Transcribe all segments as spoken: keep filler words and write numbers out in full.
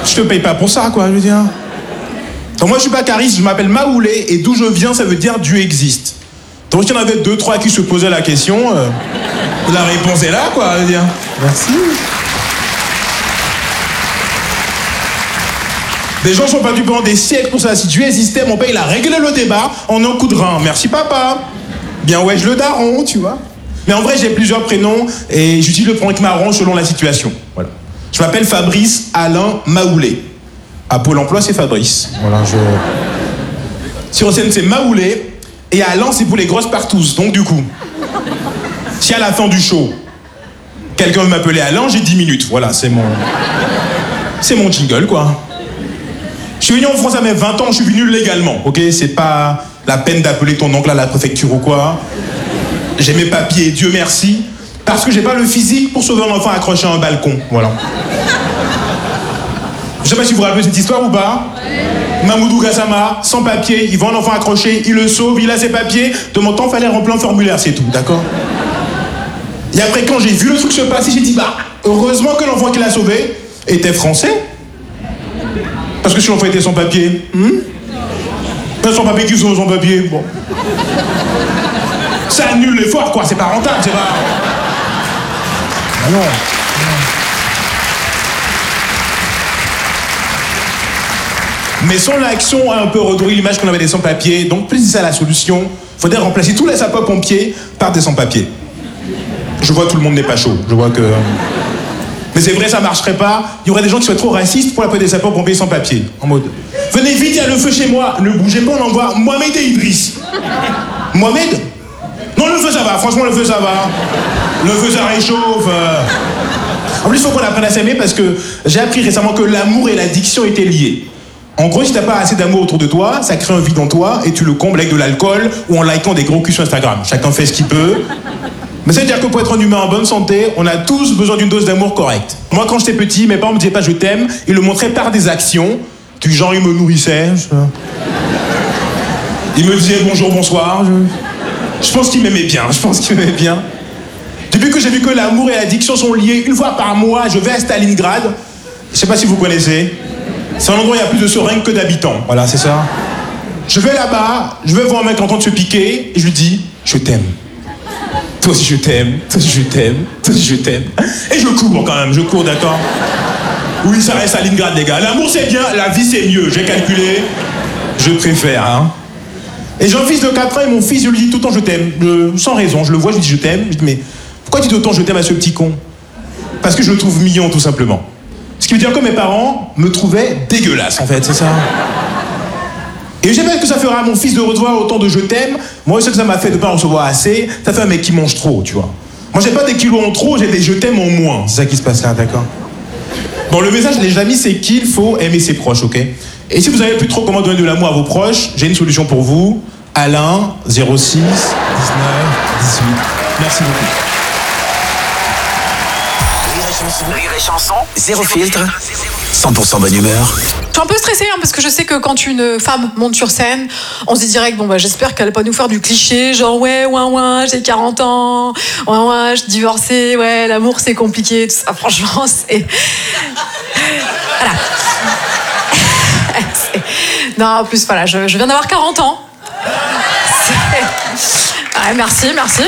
Je te paye pas pour ça, quoi, je veux dire. Donc moi, je suis pas cariste, je m'appelle Maoulé, et d'où je viens, ça veut dire Dieu existe. Donc il y en avait deux, trois qui se posaient la question, euh, la réponse est là, quoi, je veux dire. Merci. Des gens sont perdus pendant des siècles pour ça. Si Dieu existait, mon père, il a réglé le débat en un coup de rein. Merci, papa. Bien, ouais, je le daron, tu vois. Mais en vrai, j'ai plusieurs prénoms et j'utilise le pronom qui m'arrange selon la situation. Voilà. Je m'appelle Fabrice Alain Maoulé. À Pôle emploi, c'est Fabrice. Voilà, je... Sur scène, c'est Maoulé. Et Alain, c'est pour les grosses partouzes. Donc, du coup, si à la fin du show, quelqu'un veut m'appeler Alain, j'ai dix minutes. Voilà, c'est mon... C'est mon jingle, quoi. Je suis venu en France à mes vingt ans, je suis venu légalement, ok? C'est pas la peine d'appeler ton oncle à la préfecture ou quoi. J'ai mes papiers, Dieu merci, parce que j'ai pas le physique pour sauver un enfant accroché à un balcon, voilà. Je sais pas si vous vous rappelez cette histoire ou pas. Mamoudou Gassama, sans papier, il voit un enfant accroché, il le sauve, il a ses papiers. De mon temps, fallait remplir un formulaire, c'est tout, d'accord? Et après, quand j'ai vu le truc se passer, j'ai dit, bah, heureusement que l'enfant qui l'a sauvé était français. Parce que si l'enfant était sans papier, hmm? Ben, sans papier qui sauve sans papier, bon. Ça annule l'effort, quoi, c'est pas rentable, c'est pas... Ah non. Mais sans l'action a un peu redoué l'image qu'on avait des sans-papiers, donc plus c'est ça la solution. Faudrait remplacer tous les sapeurs-pompiers par des sans-papiers. Je vois que tout le monde n'est pas chaud, je vois que... Mais c'est vrai, ça marcherait pas. Il y aurait des gens qui seraient trop racistes pour appeler des sapeurs-pompiers sans papier. En mode, venez vite, il y a le feu chez moi. Ne bougez pas, on envoie Mohamed et Idriss. Mohamed? Non, le feu ça va, franchement le feu ça va. Le feu ça réchauffe. Euh... En plus, il faut qu'on apprenne à s'aimer parce que j'ai appris récemment que l'amour et l'addiction étaient liés. En gros, si t'as pas assez d'amour autour de toi, ça crée un vide en toi et tu le combles avec de l'alcool ou en likant des gros culs sur Instagram. Chacun fait ce qu'il peut. Mais ça veut dire que pour être un humain en bonne santé, on a tous besoin d'une dose d'amour correcte. Moi, quand j'étais petit, mes parents me disaient pas je t'aime, ils le montraient par des actions. Du genre, ils me nourrissaient. Je... Ils me disaient bonjour, bonsoir. Je, je pense qu'ils m'aimaient bien, je pense qu'ils m'aimaient bien. Depuis que j'ai vu que l'amour et l'addiction sont liés, une fois par mois, je vais à Stalingrad. Je sais pas si vous connaissez. C'est un endroit où il y a plus de seringues que d'habitants. Voilà, c'est ça. Je vais là-bas, je vais voir un mec en train de se piquer, et je lui dis, je t'aime. Toi aussi je t'aime, toi aussi je t'aime, toi aussi je t'aime. Et je cours quand même, je cours, d'accord? Oui, ça reste Stalingrad, les gars. L'amour c'est bien, la vie c'est mieux. J'ai calculé, je préfère, hein. Et j'ai un fils de quatre ans et mon fils, je lui dis tout le temps je t'aime. Je, sans raison, je le vois, je lui dis je t'aime. Je dis mais pourquoi tu dis autant je t'aime à ce petit con? Parce que je le trouve mignon, tout simplement. Ce qui veut dire que mes parents me trouvaient dégueulasse, en fait, c'est ça. Et j'espère que ça fera à mon fils de recevoir autant de je t'aime. Moi, ce que ça m'a fait de pas en recevoir assez, ça fait un mec qui mange trop, tu vois. Moi, j'ai pas des kilos en trop, j'ai des je t'aime en moins. C'est ça qui se passe là, d'accord? Bon, le message, les amis, c'est qu'il faut aimer ses proches, ok? Et si vous avez plus trop comment donner de l'amour à vos proches, j'ai une solution pour vous. Alain, zéro six, dix-neuf, dix-huit. Merci beaucoup. Rire et chanson, zéro filtre, cent pour cent bonne humeur. Je suis un peu stressée hein, parce que je sais que quand une femme monte sur scène, on se dit direct, bon bah j'espère qu'elle va pas nous faire du cliché, genre ouais, ouin ouin, j'ai quarante ans, ouin ouin, je suis divorcée, ouais, l'amour c'est compliqué, tout ça, franchement, c'est... Voilà. c'est... Non, en plus, voilà, je, je viens d'avoir quarante ans. C'est... Ouais, merci, merci.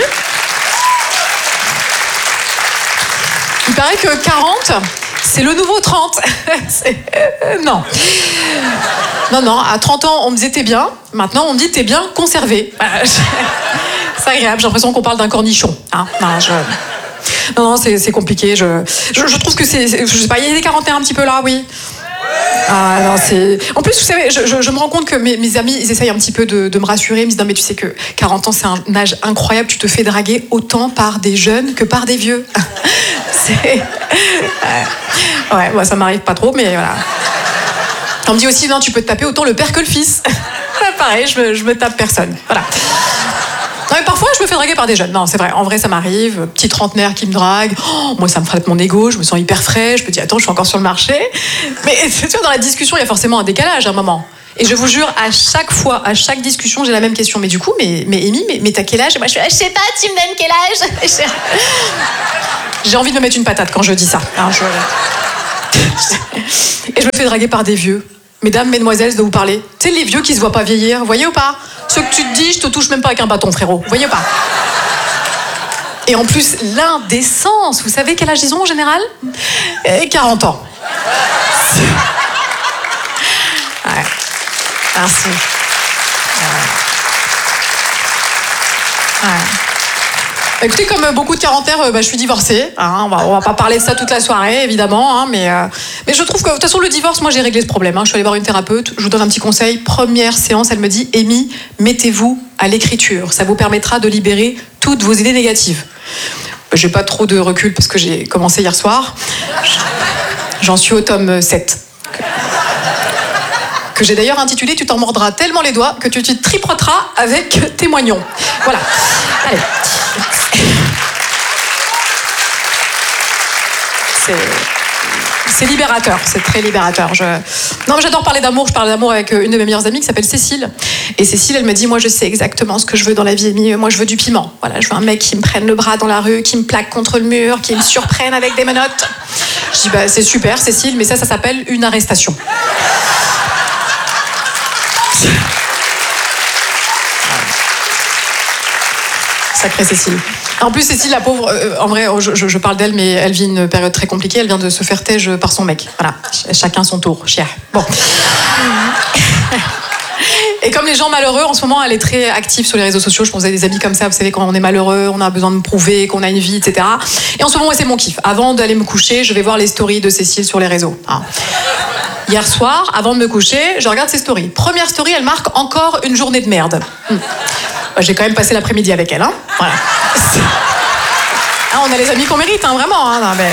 Il paraît que quarante, c'est le nouveau trente. c'est... Non. Non, non, à trente ans, on me disait t'es bien. Maintenant, on me dit t'es bien conservé. C'est agréable, j'ai l'impression qu'on parle d'un cornichon. Hein non, je... non, non, c'est, c'est compliqué. Je, je, je trouve que c'est, c'est... Je sais pas, il y a des quarantaines un petit peu là, oui. Ah non, c'est... En plus, vous savez, je, je, je me rends compte que mes, mes amis, ils essayent un petit peu de, de me rassurer. Ils me disent, non mais tu sais que quarante ans, c'est un âge incroyable. Tu te fais draguer autant par des jeunes que par des vieux. c'est... Ouais, ouais moi, ça m'arrive pas trop, mais voilà. On me dit aussi, non, tu peux te taper autant le père que le fils. Pareil, je me, je me tape personne. Voilà. Non, mais parfois, je me fais draguer par des jeunes. Non, c'est vrai. En vrai, ça m'arrive. Petit trentenaire qui me drague. Oh, moi, ça me frappe mon ego. Je me sens hyper frais. Je me dis, attends, je suis encore sur le marché. Mais tu vois, dans la discussion, il y a forcément un décalage à un moment. Et je vous jure, à chaque fois, à chaque discussion, j'ai la même question. Mais du coup, mais, mais Amy, mais, mais t'as quel âge? Et moi, je fais, je sais pas, tu me donnes quel âge? J'ai envie de me mettre une patate quand je dis ça. Alors, je... Et je me fais draguer par des vieux. Mesdames, mesdemoiselles, de vous parler. Tu sais, les vieux qui se voient pas vieillir, vous voyez ou pas? Ceux que tu te dis, je te touche même pas avec un bâton, frérot. Vous voyez ou pas? Et en plus, l'indécence. Vous savez quel âge ils ont en général? Et quarante ans. Ouais. Merci. Ouais. Ouais. Écoutez, comme beaucoup de quarantaires, euh, bah, je suis divorcée. Hein, on, va, on va pas parler de ça toute la soirée, évidemment. Hein, mais, euh, mais je trouve que, de toute façon, le divorce, moi, j'ai réglé ce problème. Hein. Je suis allée voir une thérapeute. Je vous donne un petit conseil. Première séance, elle me dit « Amy, mettez-vous à l'écriture. Ça vous permettra de libérer toutes vos idées négatives. » J'ai pas trop de recul parce que j'ai commencé hier soir. J'en suis au tome sept. Que j'ai d'ailleurs intitulé « Tu t'en mordras tellement les doigts que tu te tripoteras avec tes moignons. » Voilà. Allez. C'est... c'est libérateur, c'est très libérateur. Je... Non, mais j'adore parler d'amour. Je parle d'amour avec une de mes meilleures amies qui s'appelle Cécile. Et Cécile, elle me dit, moi, je sais exactement ce que je veux dans la vie, Amy. Moi, je veux du piment. Voilà, je veux un mec qui me prenne le bras dans la rue, qui me plaque contre le mur, qui me surprenne avec des menottes. Je dis, bah, c'est super, Cécile, mais ça, ça s'appelle une arrestation. Sacrée Cécile. En plus, Cécile, la pauvre, euh, en vrai, je, je, je parle d'elle, mais elle vit une période très compliquée. Elle vient de se faire têche par son mec. Voilà, Ch- chacun son tour. Chia. Bon. Et comme les gens malheureux, en ce moment, elle est très active sur les réseaux sociaux. Je pense à des amis comme ça, vous savez, quand on est malheureux, on a besoin de me prouver qu'on a une vie, et cetera. Et en ce moment, ouais, c'est mon kiff. Avant d'aller me coucher, je vais voir les stories de Cécile sur les réseaux. Hein. Hier soir, avant de me coucher, je regarde ses stories. Première story, elle marque encore une journée de merde. Hum. Bah, j'ai quand même passé l'après-midi avec elle, hein. Voilà. Ah, on a les amis qu'on mérite, hein, vraiment. Hein, non, mais...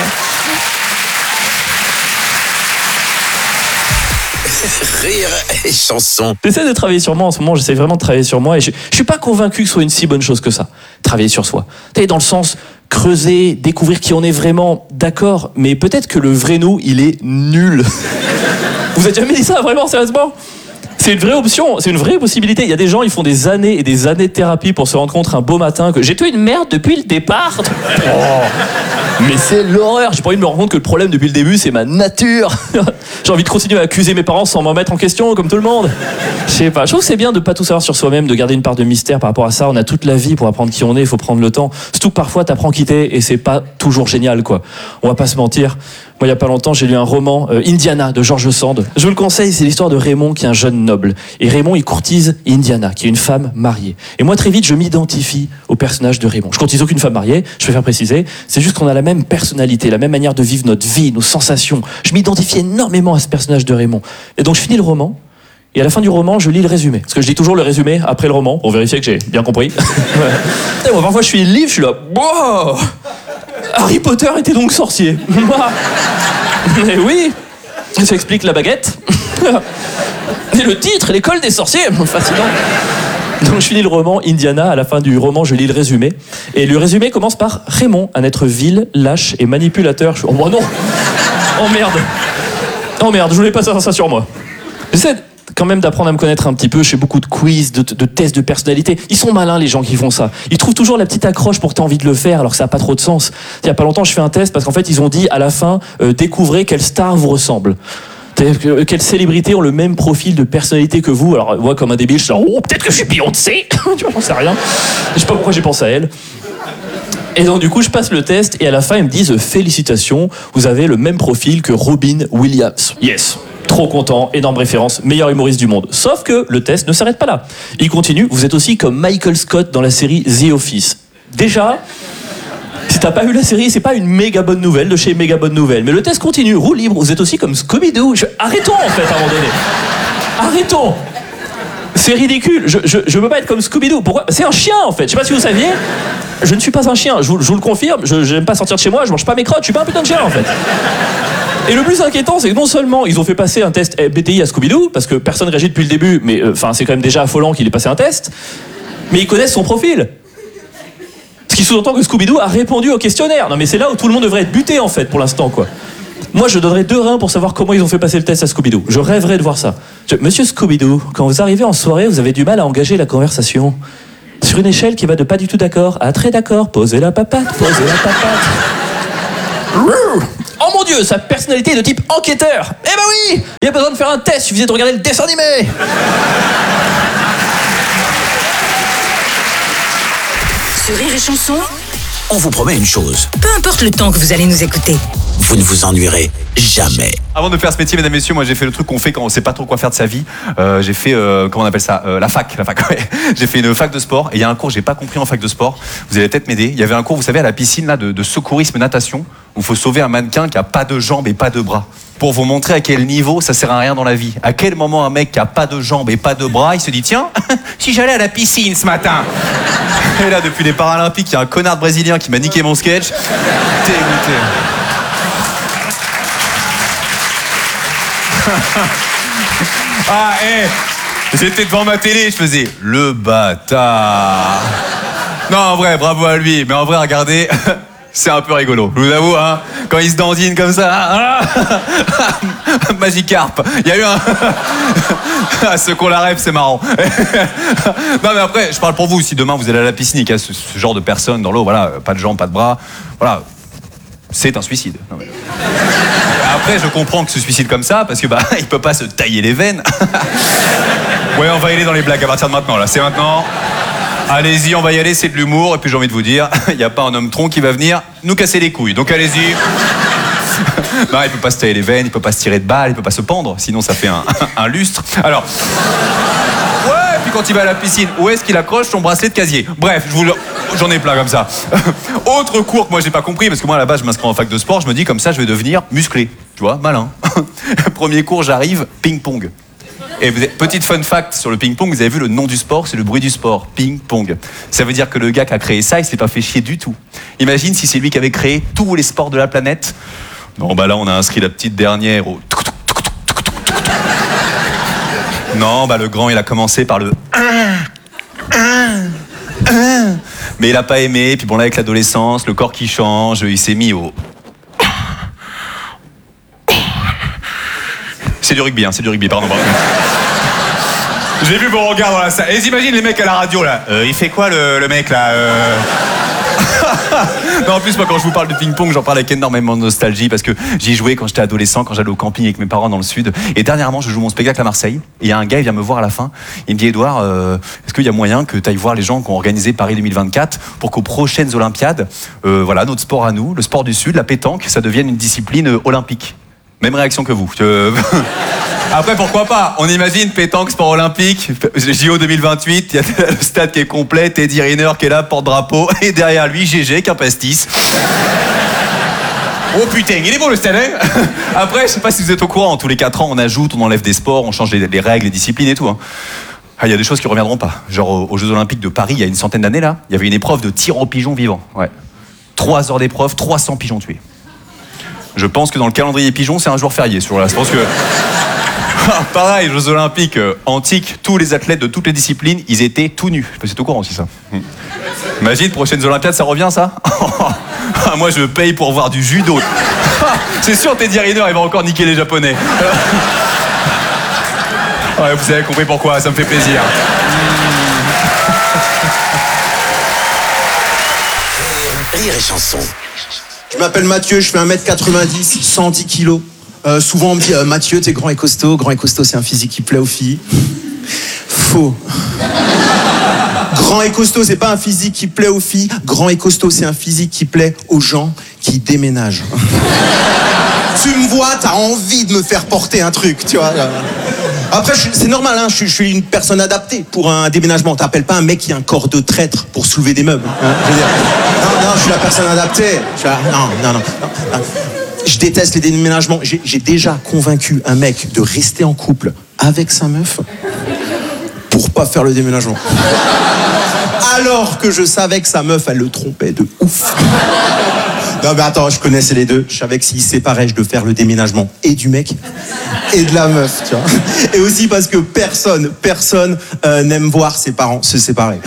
Rire et chanson. J'essaie de travailler sur moi en ce moment, j'essaie vraiment de travailler sur moi et je, je suis pas convaincu que ce soit une si bonne chose que ça, travailler sur soi. Tu sais, dans le sens, creuser, découvrir qui on est vraiment, d'accord, mais peut-être que le vrai nous, il est nul. Vous avez jamais dit ça, vraiment, sérieusement ? C'est une vraie option, c'est une vraie possibilité. Il y a des gens, ils font des années et des années de thérapie pour se rendre compte un beau matin que j'étais une merde depuis le départ. Oh, mais c'est l'horreur. J'ai pas envie de me rendre compte que le problème depuis le début, c'est ma nature. J'ai envie de continuer à accuser mes parents sans m'en mettre en question, comme tout le monde. Je sais pas. Je trouve que c'est bien de pas tout savoir sur soi-même, de garder une part de mystère par rapport à ça. On a toute la vie pour apprendre qui on est. Il faut prendre le temps. Surtout que parfois, t'apprends qui t'es et c'est pas toujours génial, quoi. On va pas se mentir. Moi, il y a pas longtemps, j'ai lu un roman, euh, Indiana, de George Sand. Je vous le conseille, c'est l'histoire de Raymond, qui est un jeune noble. Et Raymond, il courtise Indiana, qui est une femme mariée. Et moi, très vite, je m'identifie au personnage de Raymond. Je courtise aucune femme mariée, je préfère préciser. C'est juste qu'on a la même personnalité, la même manière de vivre notre vie, nos sensations. Je m'identifie énormément à ce personnage de Raymond. Et donc, je finis le roman. Et à la fin du roman, je lis le résumé. Parce que je lis toujours le résumé après le roman, pour vérifier que j'ai bien compris. Ouais. Et moi, parfois, je suis le livre, je suis là, wow, Harry Potter était donc sorcier. Mais oui, ça explique la baguette. Et le titre, l'école des sorciers, fascinant. Donc je finis le roman Indiana, à la fin du roman je lis le résumé. Et le résumé commence par Raymond, un être vil, lâche et manipulateur. Je suis, oh bah non. Oh merde. Oh merde, je voulais pas ça, ça sur moi. J'essaie quand même d'apprendre à me connaître un petit peu. Je fais beaucoup de quiz, de, de tests de personnalité. Ils sont malins, les gens qui font ça. Ils trouvent toujours la petite accroche pour que tu aies envie de le faire, alors que ça n'a pas trop de sens. Il y a pas longtemps, je fais un test parce qu'en fait, ils ont dit à la fin, euh, découvrez quelle star vous ressemble. Quelles célébrités ont le même profil de personnalité que vous? Alors, moi, comme un débile, je suis là, oh, peut-être que je suis Beyoncé. Tu vois, j'en sais rien. Je sais pas pourquoi j'ai pensé à elle. Et donc, du coup, je passe le test et à la fin, ils me disent, félicitations, vous avez le même profil que Robin Williams. Yes. Trop content, énorme référence, meilleur humoriste du monde. Sauf que le test ne s'arrête pas là. Il continue, vous êtes aussi comme Michael Scott dans la série The Office. Déjà, si t'as pas vu la série, c'est pas une méga bonne nouvelle de chez méga bonne nouvelle. Mais le test continue, roue libre, vous êtes aussi comme Scooby-Doo. Je... Arrêtons en fait à un moment donné. Arrêtons. C'est ridicule, je, je, je veux pas être comme Scooby-Doo. Pourquoi? C'est un chien en fait, je sais pas si vous saviez. Je ne suis pas un chien, je vous, je vous le confirme, je j'aime pas sortir de chez moi, je mange pas mes crottes, je suis pas un putain de chien en fait. Et le plus inquiétant, c'est que non seulement ils ont fait passer un test B T I à Scooby-Doo, parce que personne réagit depuis le début, mais enfin euh, c'est quand même déjà affolant qu'il ait passé un test, mais ils connaissent son profil. Ce qui sous-entend que Scooby-Doo a répondu au questionnaire. Non mais c'est là où tout le monde devrait être buté en fait pour l'instant quoi. Moi je donnerais deux reins pour savoir comment ils ont fait passer le test à Scooby-Doo. Je rêverais de voir ça. Je... Monsieur Scooby-Doo, quand vous arrivez en soirée, vous avez du mal à engager la conversation. Sur une échelle qui va de pas du tout d'accord à très d'accord, posez la papate, posez la papate. Oh mon Dieu, sa personnalité est de type enquêteur. Eh ben oui, il y a besoin de faire un test, il suffisait de regarder le dessin animé. Sur Rire et Chanson, on vous promet une chose. Peu importe le temps que vous allez nous écouter. Vous ne vous ennuierez jamais. Avant de faire ce métier, mesdames et messieurs, moi j'ai fait le truc qu'on fait quand on sait pas trop quoi faire de sa vie. Euh, j'ai fait, euh, comment on appelle ça, euh, la fac, la fac. Ouais. J'ai fait une fac de sport et il y a un cours que j'ai pas compris en fac de sport. Vous allez peut-être m'aider. Il y avait un cours, vous savez, à la piscine là de, de secourisme natation où il faut sauver un mannequin qui a pas de jambes et pas de bras. Pour vous montrer à quel niveau ça sert à rien dans la vie. À quel moment un mec qui a pas de jambes et pas de bras, il se dit tiens, si j'allais à la piscine ce matin. Et là, depuis les Paralympiques, il y a un connard brésilien qui m'a niqué mon sketch. Dégoûté. Ah, hé hey, j'étais devant ma télé, je faisais le bâtard. Non, en vrai, bravo à lui. Mais en vrai, regardez, c'est un peu rigolo. Je vous avoue, hein, quand il se dandine comme ça. Ah, Magikarp. Il y a eu un. Ceux qu'on la rêve, c'est marrant. Non, mais après, je parle pour vous. Si demain vous allez à la piscine et qu'il y a ce, ce genre de personnes dans l'eau, voilà, pas de jambes, pas de bras, voilà, c'est un suicide. Non, mais... Après, je comprends que se suicide comme ça, parce que bah, il peut pas se tailler les veines. Ouais, on va y aller dans les blagues à partir de maintenant, là. C'est maintenant. Allez-y, on va y aller, c'est de l'humour. Et puis j'ai envie de vous dire, il n'y a pas un homme tronc qui va venir nous casser les couilles. Donc allez-y. Non, il peut pas se tailler les veines, il peut pas se tirer de balles, il peut pas se pendre, sinon ça fait un, un lustre. Alors. Ouais, et puis quand il va à la piscine, où est-ce qu'il accroche son bracelet de casier? Bref, je vous le... j'en ai plein comme ça. Autre cours que moi j'ai pas compris, parce que moi à la base je m'inscris en fac de sport, je me dis comme ça je vais devenir musclé. Tu vois, malin. Premier cours, j'arrive, ping-pong. Et vous avez, petite fun fact sur le ping-pong, vous avez vu le nom du sport, c'est le bruit du sport, ping-pong. Ça veut dire que le gars qui a créé ça, il s'est pas fait chier du tout. Imagine si c'est lui qui avait créé tous les sports de la planète. Non, bah là on a inscrit la petite dernière au... Non, bah le grand il a commencé par le... Mais il a pas aimé, puis bon là avec l'adolescence, le corps qui change, il s'est mis au... C'est du rugby, hein, c'est du rugby, pardon. pardon. J'ai vu vos regards dans la salle. Et j'imagine les mecs à la radio là. Euh, il fait quoi le, le mec là euh... Non, en plus, moi, quand je vous parle de ping-pong, j'en parle avec énormément de nostalgie parce que j'y jouais quand j'étais adolescent, quand j'allais au camping avec mes parents dans le sud. Et dernièrement, je joue mon spectacle à Marseille. Et il y a un gars, il vient me voir à la fin. Il me dit, Edouard, euh, est-ce qu'il y a moyen que tu ailles voir les gens qui ont organisé Paris deux mille vingt-quatre pour qu'aux prochaines Olympiades, euh, voilà, notre sport à nous, le sport du Sud, la pétanque, ça devienne une discipline euh, olympique. Même réaction que vous. Euh... Après, pourquoi pas? On imagine pétanque, sport olympique, J O deux mille vingt-huit, il y a le stade qui est complet, Teddy Riner qui est là, porte-drapeau, et derrière lui, G G, qu'un pastis. Oh putain, il est beau le stade, hein? Après, je sais pas si vous êtes au courant, tous les quatre ans, on ajoute, on enlève des sports, on change les, les règles, les disciplines et tout. Hein. Ah, il y a des choses qui reviendront pas. Genre aux, aux Jeux Olympiques de Paris, il y a une centaine d'années là, il y avait une épreuve de tir aux pigeons vivants. Ouais. Trois heures d'épreuve, trois cents pigeons tués. Je pense que dans le calendrier pigeon, c'est un jour férié. Sur là. Je pense que... Pareil, Jeux Olympiques euh, antiques, tous les athlètes de toutes les disciplines, ils étaient tout nus. Je sais pas si c'est au courant aussi, ça. Imagine, prochaines Olympiades, ça revient, ça? Moi, je paye pour voir du judo. C'est sûr, Teddy Riner, il va encore niquer les Japonais. Ouais, vous avez compris pourquoi, ça me fait plaisir. Rire et Chanson. Je m'appelle Mathieu, je fais un mètre quatre-vingt-dix, cent dix kilos. Euh, souvent on me dit euh, Mathieu, t'es grand et costaud. Grand et costaud, c'est un physique qui plaît aux filles. Faux. Grand et costaud, c'est pas un physique qui plaît aux filles. Grand et costaud, c'est un physique qui plaît aux gens qui déménagent. Tu me vois, t'as envie de me faire porter un truc, tu vois. Après, je, c'est normal, hein, je, je suis une personne adaptée pour un déménagement. T'appelles pas un mec qui a un corps de traître pour soulever des meubles. Hein, je veux dire. Non, non, je suis la personne adaptée. Je suis la... non, non, non, non, non. Je déteste les déménagements. J'ai, j'ai déjà convaincu un mec de rester en couple avec sa meuf pour pas faire le déménagement. Alors que je savais que sa meuf, elle le trompait de ouf. Non mais attends, je connaissais les deux. Je savais que s'ils se séparaient, je devais faire le déménagement et du mec et de la meuf, tu vois. Et aussi parce que personne, personne euh, n'aime voir ses parents se séparer.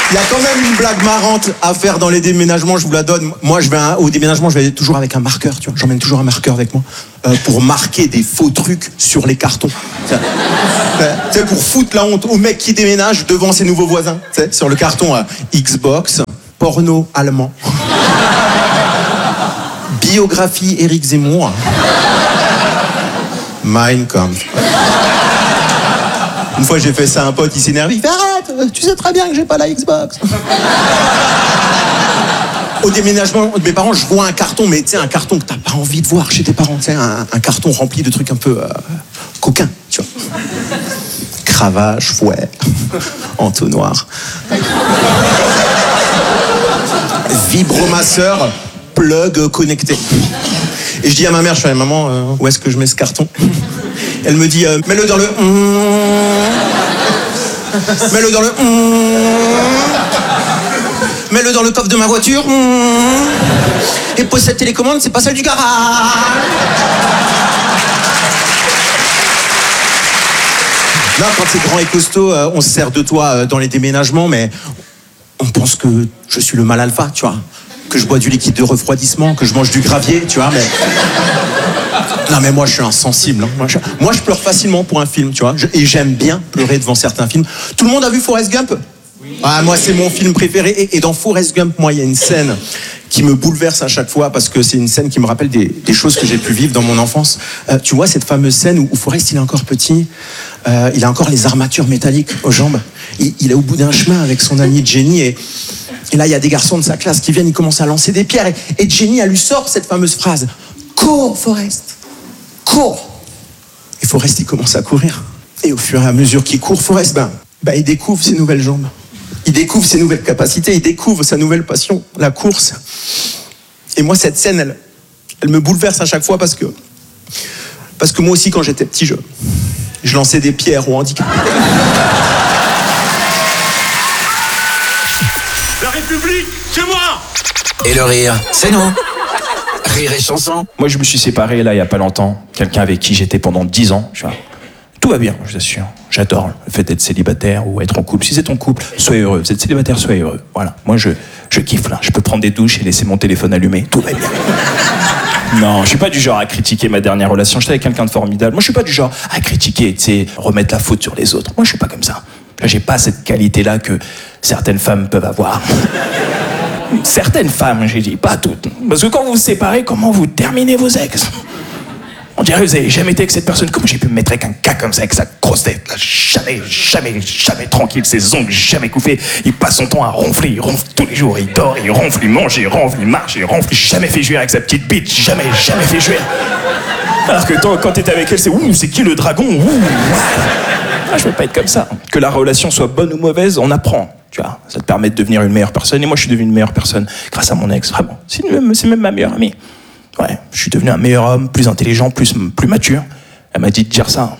Il y a quand même une blague marrante à faire dans les déménagements, je vous la donne. Moi, je vais à- au déménagement, je vais toujours avec un marqueur, tu vois. J'emmène toujours un marqueur avec moi euh, pour marquer des faux trucs sur les cartons. Tu sais, pour foutre la honte au mec qui déménage devant ses nouveaux voisins. Tu sais, sur le carton, euh, Xbox, porno allemand, biographie Éric Zemmour, Mein Kampf. Une fois, j'ai fait ça à un pote, il s'énerve, il fait arrête, tu sais très bien que j'ai pas la Xbox. Au déménagement de mes parents, je vois un carton, mais tu sais, un carton que t'as pas envie de voir chez tes parents, tu sais, un, un carton rempli de trucs un peu euh, coquins, tu vois. Cravache, fouet, entonnoir. Vibromasseur, plug connecté. Et je dis à ma mère, je fais, maman, euh, où est-ce que je mets ce carton? Elle me dit, euh, mets-le dans le... Mets-le dans le... Mets-le dans le coffre de ma voiture. Et pose cette télécommande, c'est pas celle du garage. Là, quand c'est grand et costaud, euh, on se sert de toi euh, dans les déménagements, mais on pense que je suis le mal alpha, tu vois. Que je bois du liquide de refroidissement, que je mange du gravier, tu vois, mais... Non, mais moi, je suis insensible. Hein. Moi, je... moi, je pleure facilement pour un film, tu vois. Je... Et j'aime bien pleurer devant certains films. Tout le monde a vu Forrest Gump? Oui. Ah, moi, c'est mon film préféré. Et, et dans Forrest Gump, moi, il y a une scène qui me bouleverse à chaque fois parce que c'est une scène qui me rappelle des, des choses que j'ai pu vivre dans mon enfance. Euh, tu vois, cette fameuse scène où, où Forrest, il est encore petit, euh, il a encore les armatures métalliques aux jambes. Il, il est au bout d'un chemin avec son ami Jenny et... Et là, il y a des garçons de sa classe qui viennent, ils commencent à lancer des pierres. Et, et Jenny, elle lui sort cette fameuse phrase. Cours, Forrest. Cours. Et Forrest, il commence à courir. Et au fur et à mesure qu'il court, Forrest, ben, ben, il découvre ses nouvelles jambes. Il découvre ses nouvelles capacités. Il découvre sa nouvelle passion, la course. Et moi, cette scène, elle, elle me bouleverse à chaque fois parce que, parce que moi aussi, quand j'étais petit, je, je lançais des pierres au handicap. La République, c'est moi! Et le rire, c'est nous. Rire et chanson. Moi, je me suis séparé, là, il y a pas longtemps. Quelqu'un avec qui j'étais pendant dix ans. Tu vois. Tout va bien, je vous assure. J'adore le fait d'être célibataire ou être en couple. Si c'est ton couple, soyez heureux. Vous êtes célibataire, soyez heureux. Voilà. Moi, je, je kiffe, là. Je peux prendre des douches et laisser mon téléphone allumé. Tout va bien. Non, je suis pas du genre à critiquer ma dernière relation. J'étais avec quelqu'un de formidable. Moi, je suis pas du genre à critiquer, tu sais, remettre la faute sur les autres. Moi, je suis pas comme ça. J'ai pas cette qualité-là que certaines femmes peuvent avoir. Certaines femmes, j'ai dit, pas toutes. Parce que quand vous vous séparez, comment vous terminez vos ex? On dirait que vous avez jamais été avec cette personne. Comment j'ai pu me mettre avec un gars comme ça, avec sa grosse tête, là, jamais, jamais, jamais tranquille, ses ongles jamais coupés. Il passe son temps à ronfler, il ronfle tous les jours, il dort, il ronfle, il mange, il ronfle, il marche, il ronfle. Jamais fait jouer avec sa petite bite, jamais, jamais fait jouer. Alors que toi, quand t'es avec elle, c'est ouh, c'est qui le dragon? Ouh, ah, je veux pas être comme ça. Que la relation soit bonne ou mauvaise, on apprend. Tu vois, ça te permet de devenir une meilleure personne. Et moi, je suis devenu une meilleure personne grâce à mon ex, vraiment. C'est même, c'est même ma meilleure amie. Ouais, je suis devenu un meilleur homme, plus intelligent, plus, plus mature. Elle m'a dit de dire ça.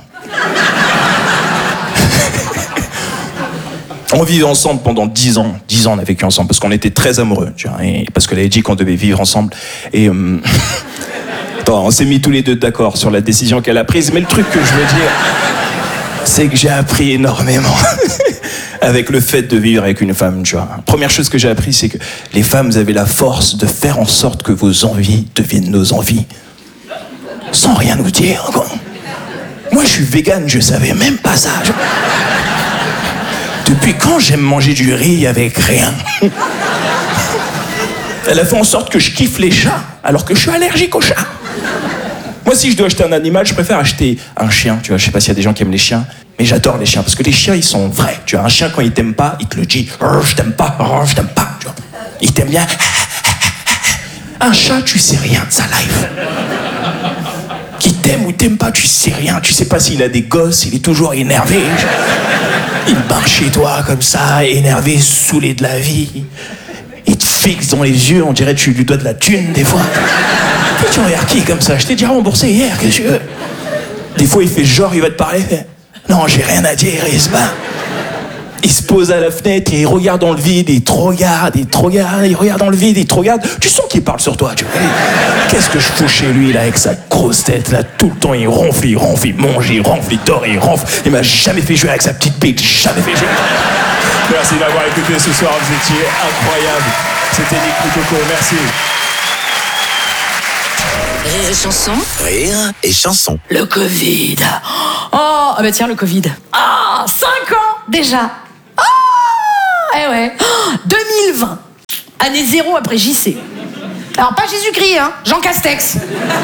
On vivait ensemble pendant dix ans. dix ans, on a vécu ensemble parce qu'on était très amoureux. Tu vois, et parce qu'elle avait dit qu'on devait vivre ensemble. Et euh... Attends, on s'est mis tous les deux d'accord sur la décision qu'elle a prise. Mais le truc que je veux dire, c'est que j'ai appris énormément avec le fait de vivre avec une femme, tu vois. Première chose que j'ai appris, c'est que les femmes avaient la force de faire en sorte que vos envies deviennent nos envies. Sans rien nous dire, quoi. Moi, je suis végane, je savais même pas ça. Je... Depuis quand j'aime manger du riz avec rien? Elle a fait en sorte que je kiffe les chats, alors que je suis allergique aux chats. Moi, si je dois acheter un animal, je préfère acheter un chien. Tu vois, je sais pas s'il y a des gens qui aiment les chiens, mais j'adore les chiens parce que les chiens, ils sont vrais. Tu vois, un chien quand il t'aime pas, il te le dit. Oh, je t'aime pas, oh, je t'aime pas. Tu vois, il t'aime bien. Un chat, tu sais rien de sa life. Qu'il t'aime ou t'aime pas, tu sais rien. Tu sais pas s'il a des gosses, il est toujours énervé. Il marche chez toi comme ça, énervé, saoulé de la vie. Il te fixe dans les yeux, on dirait que tu lui dois de la thune des fois. Et tu regardes qui comme ça? Je t'ai déjà remboursé hier, qu'est-ce que tu veux? Des fois, il fait genre, il va te parler. Fait, non, j'ai rien à dire, il se bat. Il se pose à la fenêtre et il regarde dans le vide, et il te regarde, il te regarde, il regarde dans le vide, il te regarde. Tu sens qu'il parle sur toi, tu vois. Qu'est-ce que je fous chez lui, là, avec sa grosse tête, là, tout le temps, il ronfle, il ronfle, il mange, il ronfle, il dort, il ronfle. Il m'a jamais fait jouer avec sa petite bite, jamais fait jouer. Merci d'avoir écouté ce soir, vous étiez incroyables. C'était Nick Coco, merci. Rire et chanson. Rire et chanson. Le Covid. Oh, ah bah tiens, le Covid. Ah, cinq ans déjà. Ah, eh ouais. Oh, deux mille vingt. Année zéro après J C. Alors, pas Jésus-Christ, hein. Jean Castex.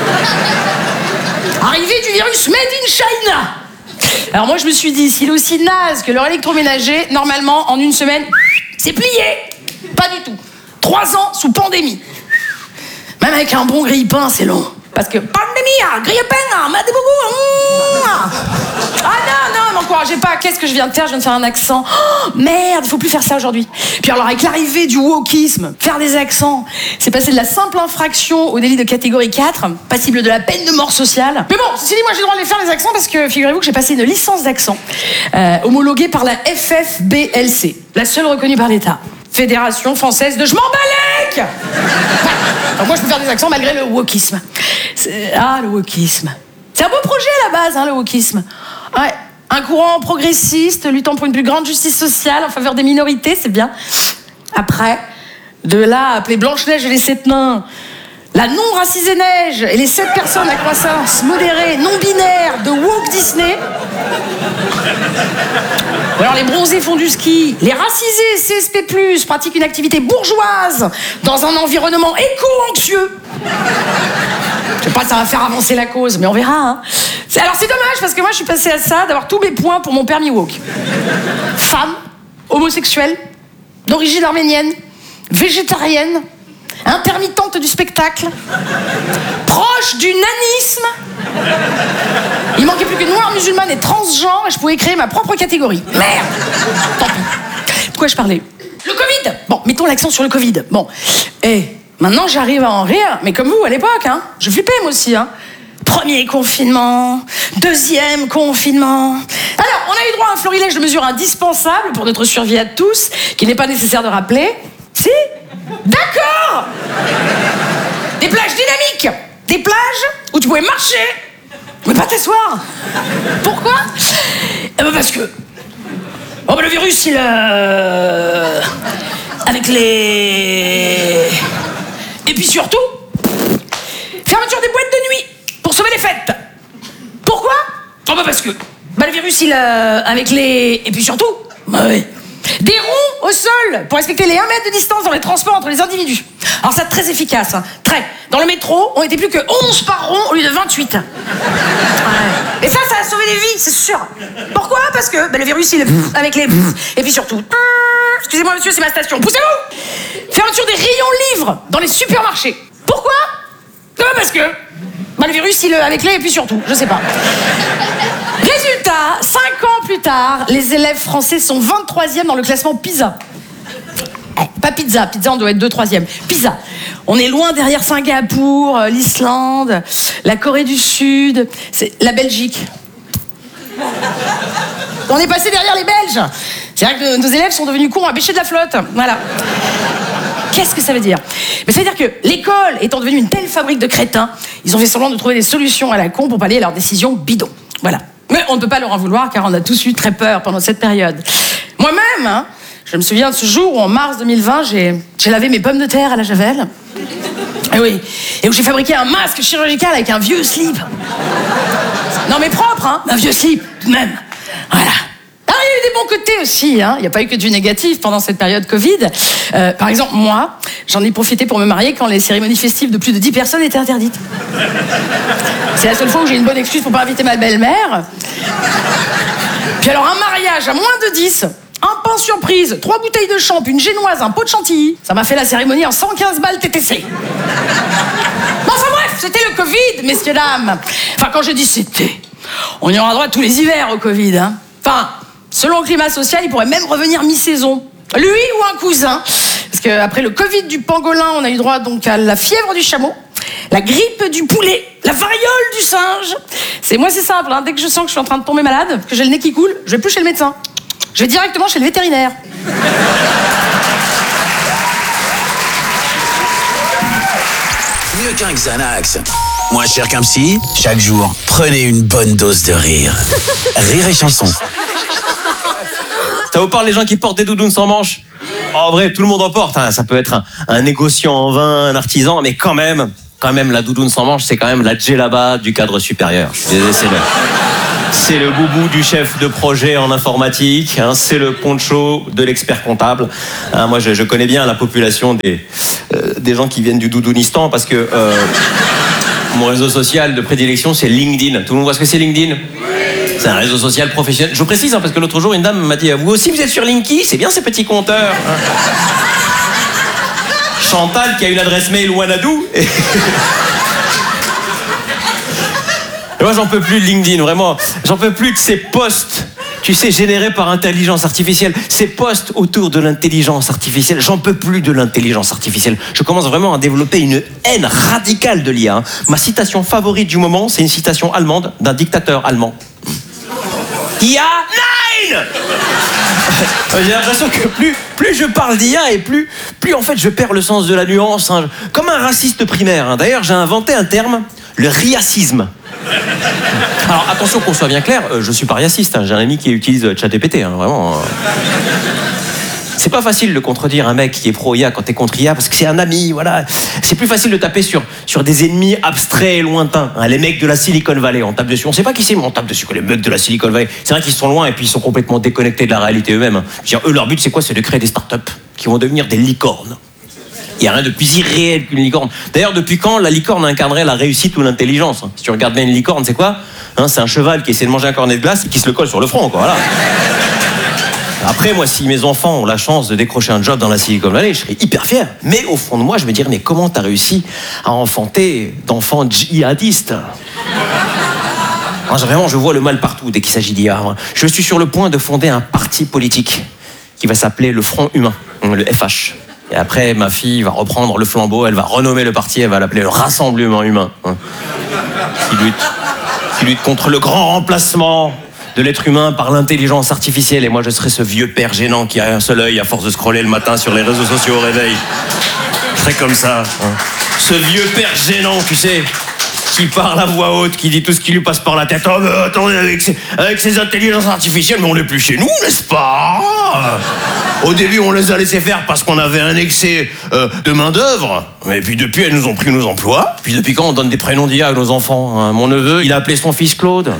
Arrivée du virus made in China. Alors moi, je me suis dit, s'il est aussi naze que leur électroménager, normalement, en une semaine, c'est plié. Pas du tout. Trois ans sous pandémie. Même avec un bon grille-pain, c'est long. Parce que pandémie, grille-pain, m'a des beaucoup. Ah non, non, m'encouragez pas. Qu'est-ce que je viens de faire? Je viens de faire un accent. Oh, merde, il faut plus faire ça aujourd'hui. Puis alors, avec l'arrivée du wokisme, faire des accents, c'est passé de la simple infraction au délit de catégorie quatre, passible de la peine de mort sociale. Mais bon, ceci dit, moi j'ai le droit de les faire les accents parce que figurez-vous que j'ai passé une licence d'accent euh, homologuée par la F F B L C, la seule reconnue par l'État. Fédération française de je m'en balèque. Alors moi je peux faire des accents malgré le wokisme. C'est... Ah, le wokisme. C'est un beau projet à la base, hein, le wokisme. Ouais. Un courant progressiste luttant pour une plus grande justice sociale en faveur des minorités, c'est bien. Après, de là à appeler Blanche-Neige et les sept nains, la non-racisée neige et les sept personnes à croissance modérée, non-binaire de woke Disney. Ou alors les bronzés font du ski, les racisés C S P plus, pratiquent une activité bourgeoise dans un environnement éco-anxieux. Je sais pas si ça va faire avancer la cause, mais on verra. Hein. C'est, alors c'est dommage parce que moi je suis passée à ça d'avoir tous mes points pour mon permis woke. Femme, homosexuelle, d'origine arménienne, végétarienne, intermittente du spectacle, proche du nanisme. Il manquait plus que noire, musulmane et transgenre et je pouvais créer ma propre catégorie. Merde. Tant pis. De quoi je parlais? Le Covid. Bon, mettons l'accent sur le Covid. Bon. Et maintenant j'arrive à en rire, mais comme vous à l'époque, hein. Je flippais moi aussi, hein. Premier confinement, deuxième confinement. Alors, on a eu droit à un florilège de mesures indispensables pour notre survie à tous, qu'il n'est pas nécessaire de rappeler. Si? D'accord. Des plages dynamiques. Des plages où tu pouvais marcher, mais pas t'asseoir. Pourquoi? Eh ben parce que... Oh ben le virus, il... Euh... Avec les... Et puis surtout... Fermeture des boîtes de nuit pour sauver les fêtes. Pourquoi? Oh ben parce que... Bah le virus, il... Euh... Avec les... Et puis surtout... Bah oui. Des ronds au sol pour respecter les un mètre de distance dans les transports entre les individus. Alors ça, très efficace, hein. Très. Dans le métro, on était plus que onze par rond au lieu de vingt-huit. Ouais. Et ça, ça a sauvé des vies, c'est sûr. Pourquoi? Parce que bah, le virus, il est avec les... Et puis surtout... Excusez-moi, monsieur, c'est ma station. Poussez-vous! Fermeture des rayons livres dans les supermarchés. Pourquoi? Non, parce que... Bah, le virus, il est avec les... Et puis surtout, je sais pas. Résultat, cinq ans plus tard, les élèves français sont vingt-troisième dans le classement PISA. Eh, pas pizza, pizza on doit être deux troisième. PISA. On est loin derrière Singapour, l'Islande, la Corée du Sud, c'est la Belgique. On est passé derrière les Belges. C'est-à-dire que nos élèves sont devenus cons à bêcher de la flotte. Voilà. Qu'est-ce que ça veut dire? Mais ça veut dire que l'école étant devenue une telle fabrique de crétins, ils ont fait semblant de trouver des solutions à la con pour pallier à leurs décisions bidons. Voilà. Mais on ne peut pas leur en vouloir car on a tous eu très peur pendant cette période. Moi-même, hein, je me souviens de ce jour où en mars deux mille vingt, j'ai, j'ai lavé mes pommes de terre à la javel. Et oui, et où j'ai fabriqué un masque chirurgical avec un vieux slip. Non mais propre, hein, un vieux slip, tout de même. Voilà. Ah, il y a eu des bons côtés aussi, hein. Il n'y a pas eu que du négatif pendant cette période Covid. Euh, par exemple, moi, j'en ai profité pour me marier quand les cérémonies festives de plus de dix personnes étaient interdites. C'est la seule fois où j'ai une bonne excuse pour pas inviter ma belle-mère. Puis alors, un mariage à moins de dix, un pain surprise, trois bouteilles de champ, une génoise, un pot de chantilly. Ça m'a fait la cérémonie en cent quinze balles T T C. Bon, enfin bref, c'était le Covid, messieurs, dames. Enfin, quand je dis c'était, on y aura droit tous les hivers au Covid, hein. Enfin... Selon le climat social, il pourrait même revenir mi-saison. Lui ou un cousin. Parce qu'après le Covid du pangolin, on a eu droit donc à la fièvre du chameau, la grippe du poulet, la variole du singe. C'est moi, c'est simple, hein. Dès que je sens que je suis en train de tomber malade, que j'ai le nez qui coule, je vais plus chez le médecin. Je vais directement chez le vétérinaire. Mieux qu'un Xanax. Moins cher qu'un psy, chaque jour, prenez une bonne dose de rire. Rire et chanson. Ça vous parle les gens qui portent des doudounes sans manches? En vrai, tout le monde en porte. Hein. Ça peut être un, un négociant en vin, un artisan, mais quand même, quand même, la doudoune sans manches, c'est quand même la djellaba du cadre supérieur. Je suis désolé, c'est le, c'est le boubou du chef de projet en informatique. Hein, c'est le poncho de l'expert comptable. Hein, moi, je, je connais bien la population des, euh, des gens qui viennent du doudounistan parce que euh, mon réseau social de prédilection, c'est LinkedIn. Tout le monde voit ce que c'est LinkedIn? C'est un réseau social professionnel. Je vous précise, hein, parce que l'autre jour, une dame m'a dit « Vous aussi, vous êtes sur Linky? C'est bien ces petits compteurs. Hein. » Chantal, qui a une adresse mail Wanadoo. Et... et moi, j'en peux plus de LinkedIn, vraiment. J'en peux plus de ces posts, tu sais, générés par intelligence artificielle. Ces posts autour de l'intelligence artificielle. J'en peux plus de l'intelligence artificielle. Je commence vraiment à développer une haine radicale de l'I A. Hein. Ma citation favorite du moment, c'est une citation allemande d'un dictateur allemand. I A nine. J'ai l'impression que plus, plus je parle d'I A et plus, plus en fait je perds le sens de la nuance. Hein. Comme un raciste primaire. Hein. D'ailleurs, j'ai inventé un terme, le riacisme. Alors attention qu'on soit bien clair, euh, je suis pas riaciste. Hein. J'ai un ami qui utilise ChatGPT, hein, vraiment. Hein. C'est pas facile de contredire un mec qui est pro-I A quand t'es contre I A parce que c'est un ami, voilà. C'est plus facile de taper sur, sur des ennemis abstraits et lointains. Hein, les mecs de la Silicon Valley, on tape dessus. On sait pas qui c'est, mais on tape dessus. Les mecs de la Silicon Valley, c'est vrai qu'ils sont loin et puis ils sont complètement déconnectés de la réalité eux-mêmes. Hein. Je veux dire, eux, leur but, c'est quoi? C'est de créer des startups qui vont devenir des licornes. Il n'y a rien de plus irréel qu'une licorne. D'ailleurs, depuis quand la licorne incarnerait la réussite ou l'intelligence? Si tu regardes bien une licorne, c'est quoi? Hein, c'est un cheval qui essaie de manger un cornet de glace et qui se le colle sur le front, quoi. Voilà. Après, moi, si mes enfants ont la chance de décrocher un job dans la Silicon Valley, je serais hyper fier. Mais au fond de moi, je me dirais, mais comment t'as réussi à enfanter d'enfants djihadistes? Alors, vraiment, je vois le mal partout dès qu'il s'agit d'I A. Je suis sur le point de fonder un parti politique qui va s'appeler le Front Humain, le F H. Et après, ma fille va reprendre le flambeau, elle va renommer le parti, elle va l'appeler le Rassemblement Humain. Hein, qui lutte, qui lutte contre le grand remplacement de l'être humain par l'intelligence artificielle. Et moi, je serai ce vieux père gênant qui a un seul œil à force de scroller le matin sur les réseaux sociaux au réveil. Je serai comme ça. Hein. Ce vieux père gênant, tu sais, qui parle à voix haute, qui dit tout ce qui lui passe par la tête. Oh, mais attendez, avec ces, avec ces intelligences artificielles, mais on n'est plus chez nous, n'est-ce pas? Au début, on les a laissés faire parce qu'on avait un excès euh, de main-d'œuvre. Mais puis depuis, elles nous ont pris nos emplois. Puis depuis quand on donne des prénoms d'I A à nos enfants? Hein. Mon neveu, il a appelé son fils Claude.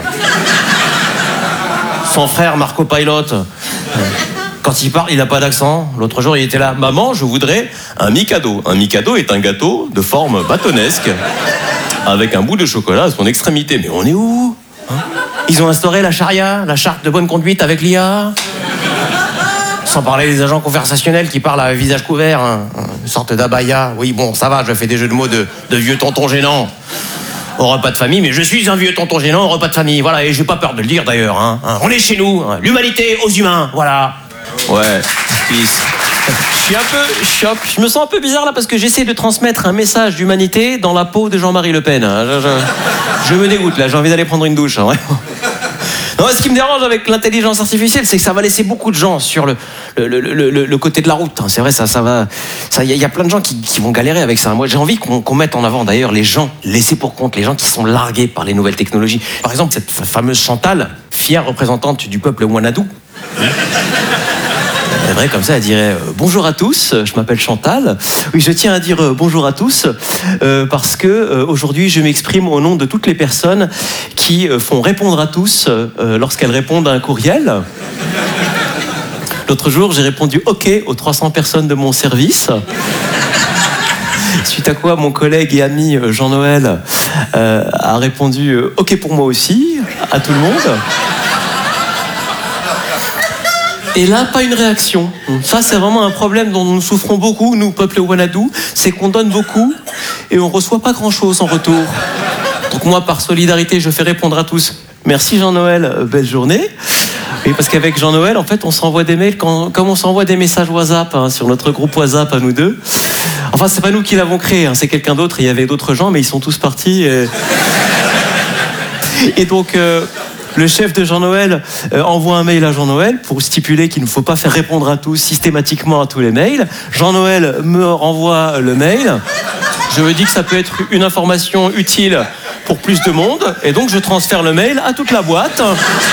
Son frère, Marco Pilot. Quand il parle, il n'a pas d'accent. L'autre jour, il était là. Maman, je voudrais un Mikado. Un Mikado est un gâteau de forme bâtonnesque, avec un bout de chocolat à son extrémité. Mais on est où? Hein? Ils ont instauré la charia, la charte de bonne conduite avec l'I A. Sans parler des agents conversationnels qui parlent à visage couvert. Hein. Une sorte d'abaya. Oui, bon, ça va, je fais des jeux de mots de, de vieux tontons gênants. Au repas de famille, mais je suis un vieux tonton gênant au repas de famille. Voilà, et j'ai pas peur de le dire d'ailleurs. Hein. On est chez nous, hein. L'humanité aux humains, voilà. Ouais, peace. Je suis un peu, je, suis un, je me sens un peu bizarre là parce que j'essaie de transmettre un message d'humanité dans la peau de Jean-Marie Le Pen. Hein. Je, je, je me dégoûte là, j'ai envie d'aller prendre une douche. Hein, vraiment. Non, ce qui me dérange avec l'intelligence artificielle, c'est que ça va laisser beaucoup de gens sur le, le, le, le, le côté de la route. Hein. C'est vrai, ça, ça va. Il y, y a plein de gens qui, qui vont galérer avec ça. Moi, j'ai envie qu'on qu'on mette en avant d'ailleurs les gens laissés pour compte, les gens qui sont largués par les nouvelles technologies. Par exemple, cette fameuse Chantal, fière représentante du peuple Wanadoo. C'est vrai, comme ça, elle dirait euh, bonjour à tous, je m'appelle Chantal. Oui, je tiens à dire euh, bonjour à tous euh, parce que euh, aujourd'hui, je m'exprime au nom de toutes les personnes qui euh, font répondre à tous euh, lorsqu'elles répondent à un courriel. L'autre jour, j'ai répondu OK aux trois cents personnes de mon service. Suite à quoi, mon collègue et ami Jean-Noël euh, a répondu euh, OK pour moi aussi, à tout le monde. Et là, pas une réaction. Ça, c'est vraiment un problème dont nous souffrons beaucoup, nous, peuple Wanadoo, c'est qu'on donne beaucoup et on reçoit pas grand-chose en retour. Donc moi, par solidarité, je fais répondre à tous. Merci Jean-Noël, belle journée. Et parce qu'avec Jean-Noël, en fait, on s'envoie des mails quand, comme on s'envoie des messages WhatsApp hein, sur notre groupe WhatsApp à nous deux. Enfin, c'est pas nous qui l'avons créé, hein, c'est quelqu'un d'autre. Il y avait d'autres gens, mais ils sont tous partis. Et, et donc... Euh... le chef de Jean-Noël euh, envoie un mail à Jean-Noël pour stipuler qu'il ne faut pas faire répondre à tous systématiquement à tous les mails. Jean-Noël me renvoie le mail. Je me dis que ça peut être une information utile pour plus de monde. Et donc, je transfère le mail à toute la boîte.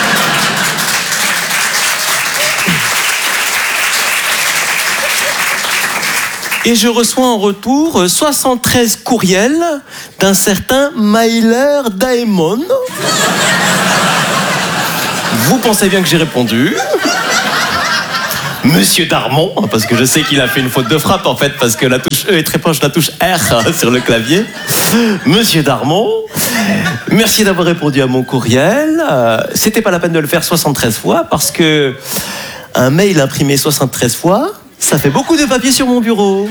Et je reçois en retour soixante-treize courriels d'un certain Myler Daemon. Vous pensez bien que j'ai répondu. Monsieur Darmon, parce que je sais qu'il a fait une faute de frappe en fait, parce que la touche E est très proche de la touche R sur le clavier. Monsieur Darmon, merci d'avoir répondu à mon courriel. Euh, c'était pas la peine de le faire soixante-treize fois, parce que un mail imprimé soixante-treize fois, ça fait beaucoup de papier sur mon bureau.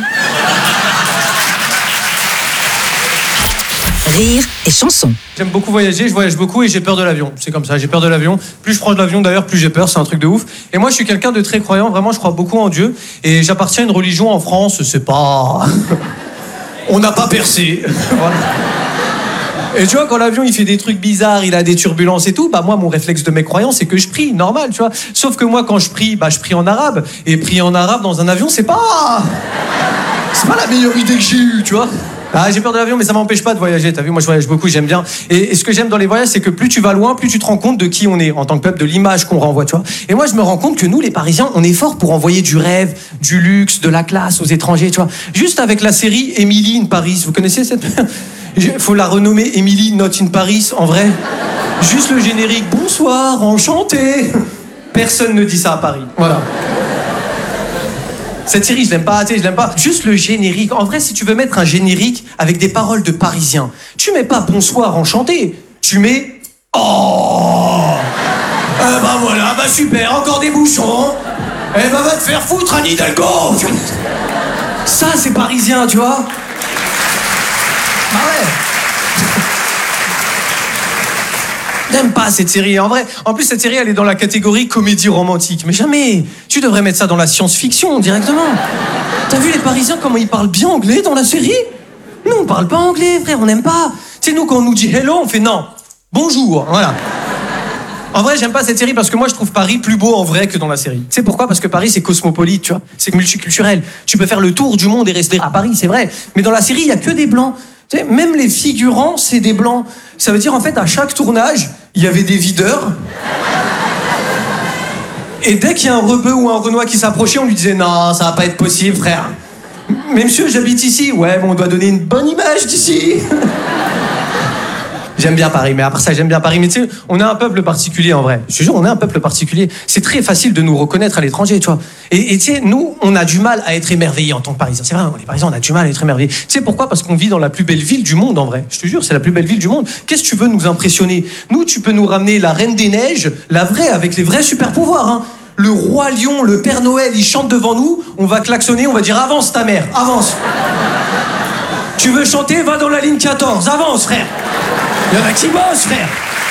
Rire et chanson. J'aime beaucoup voyager, je voyage beaucoup et j'ai peur de l'avion. C'est comme ça, j'ai peur de l'avion. Plus je prends de l'avion d'ailleurs, plus j'ai peur, c'est un truc de ouf. Et moi je suis quelqu'un de très croyant, vraiment je crois beaucoup en Dieu. Et j'appartiens à une religion en France, c'est pas... On n'a pas percé. Voilà. Et tu vois, quand l'avion il fait des trucs bizarres, il a des turbulences et tout, bah moi mon réflexe de mes croyants c'est que je prie, normal, tu vois. Sauf que moi quand je prie, bah je prie en arabe. Et prier en arabe dans un avion, c'est pas... C'est pas la meilleure idée que j'ai eue, tu vois. Ah, j'ai peur de l'avion, mais ça m'empêche pas de voyager. T'as vu, moi je voyage beaucoup, j'aime bien. Et, et ce que j'aime dans les voyages, c'est que plus tu vas loin, plus tu te rends compte de qui on est en tant que peuple, de l'image qu'on renvoie, tu vois. Et moi, je me rends compte que nous, les Parisiens, on est forts pour envoyer du rêve, du luxe, de la classe aux étrangers, tu vois. Juste avec la série Emily in Paris, vous connaissez cette... Faut la renommer Emily Not in Paris, en vrai. Juste le générique. Bonsoir, enchanté. Personne ne dit ça à Paris. Voilà. Cette série, je l'aime pas, tu sais, je l'aime pas. Juste le générique. En vrai, si tu veux mettre un générique avec des paroles de Parisiens, tu mets pas bonsoir, enchanté. Tu mets oh. Eh ben voilà, bah super, encore des bouchons. Eh ben va te faire foutre, Anne Hidalgo. Ça, c'est parisien, tu vois. Bah ouais. J'aime pas cette série, en vrai. En plus, cette série, elle est dans la catégorie comédie romantique. Mais jamais. Tu devrais mettre ça dans la science-fiction, directement. T'as vu les Parisiens, comment ils parlent bien anglais dans la série? Nous, on parle pas anglais, frère, on n'aime pas. Tu sais, nous, quand on nous dit hello, on fait non. Bonjour, voilà. En vrai, j'aime pas cette série parce que moi, je trouve Paris plus beau en vrai que dans la série. Tu sais pourquoi? Parce que Paris, c'est cosmopolite, tu vois. C'est multiculturel. Tu peux faire le tour du monde et rester à Paris, c'est vrai. Mais dans la série, il y a que des blancs. Tu sais, même les figurants, c'est des blancs. Ça veut dire, en fait, à chaque tournage, il y avait des videurs. Et dès qu'il y a un rebeu ou un Renois qui s'approchait, on lui disait « Non, ça va pas être possible, frère. Mais monsieur, j'habite ici. Ouais, bon, on doit donner une bonne image d'ici. » J'aime bien Paris, mais après ça, j'aime bien Paris. Mais tu sais, on est un peuple particulier, en vrai. Je te jure, on est un peuple particulier. C'est très facile de nous reconnaître à l'étranger, tu vois. Et tu sais, nous, on a du mal à être émerveillés en tant que Parisiens. C'est vrai, les Parisiens, on a du mal à être émerveillés. Tu sais pourquoi? Parce qu'on vit dans la plus belle ville du monde, en vrai. Je te jure, c'est la plus belle ville du monde. Qu'est-ce que tu veux nous impressionner? Nous, tu peux nous ramener la Reine des Neiges, la vraie, avec les vrais super-pouvoirs, hein. Le roi lion, le Père Noël, ils chantent devant nous, on va klaxonner, on va dire « Avance ta mère, avance !» Tu veux chanter, va dans la ligne quatorze, avance, frère. Il y en a qui bossent, frère.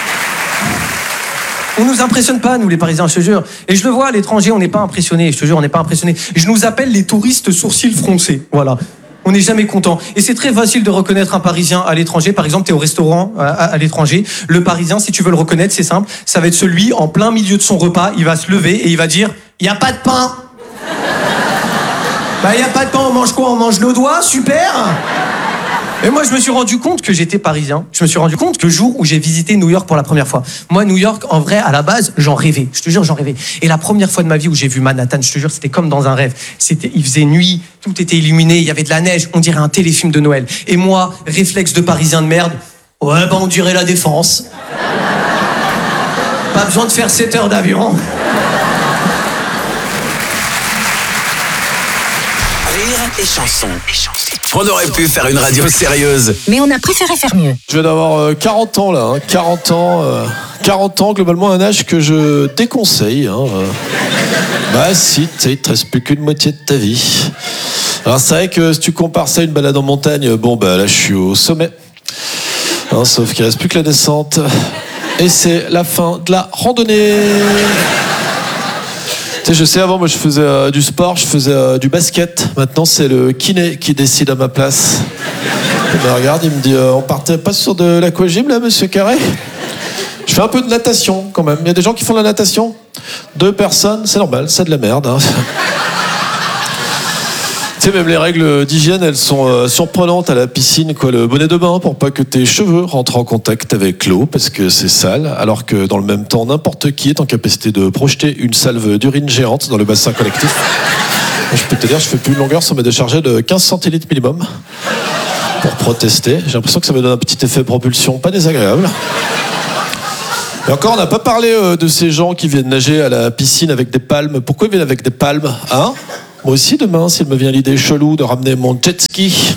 On nous impressionne pas, nous, les Parisiens, je te jure. Et je le vois, à l'étranger, on n'est pas impressionnés, je te jure, on n'est pas impressionnés. Je nous appelle les touristes sourcils froncés, voilà. On n'est jamais content. Et c'est très facile de reconnaître un Parisien à l'étranger. Par exemple, tu es au restaurant à, à l'étranger. Le Parisien, si tu veux le reconnaître, c'est simple. Ça va être celui, en plein milieu de son repas, il va se lever et il va dire « Il n'y a pas de pain !» Bah, il n'y a pas de pain, on mange quoi? On mange nos doigts, super. Et moi, je me suis rendu compte que j'étais parisien. Je me suis rendu compte que le jour où j'ai visité New York pour la première fois. Moi, New York, en vrai, à la base, j'en rêvais. Je te jure, j'en rêvais. Et la première fois de ma vie où j'ai vu Manhattan, je te jure, c'était comme dans un rêve. C'était, il faisait nuit, tout était illuminé, il y avait de la neige, on dirait un téléfilm de Noël. Et moi, réflexe de parisien de merde, ouais, bah, on dirait la Défense. Pas besoin de faire sept heures d'avion. Rire et chanson. On aurait pu faire une radio sérieuse. Mais on a préféré faire mieux. Je viens d'avoir euh, quarante ans là, hein. quarante ans, euh, quarante ans, globalement un âge que je déconseille. Hein, euh. Bah si, tu sais, il te reste plus qu'une moitié de ta vie. Alors c'est vrai que si tu compares ça à une balade en montagne, bon bah là je suis au sommet. Hein, sauf qu'il reste plus que la descente. Et c'est la fin de la randonnée. Tu sais, je sais, avant, moi, je faisais euh, du sport, je faisais euh, du basket. Maintenant, c'est le kiné qui décide à ma place. Et ben, regarde, il me dit, euh, on partait pas sur de l'aquagym, là, monsieur Carré? Je fais un peu de natation quand même. Il y a des gens qui font de la natation. Deux personnes, c'est normal, c'est de la merde. Hein. Tu sais, même les règles d'hygiène, elles sont euh, surprenantes à la piscine. Quoi, le bonnet de bain pour pas que tes cheveux rentrent en contact avec l'eau parce que c'est sale. Alors que dans le même temps, n'importe qui est en capacité de projeter une salve d'urine géante dans le bassin collectif. Je peux te dire, je fais plus une longueur sans me décharger de quinze centilitres minimum pour protester. J'ai l'impression que ça me donne un petit effet propulsion pas désagréable. Et encore, on n'a pas parlé euh, de ces gens qui viennent nager à la piscine avec des palmes. Pourquoi ils viennent avec des palmes, hein? Moi aussi, demain, s'il me vient l'idée chelou de ramener mon jet ski.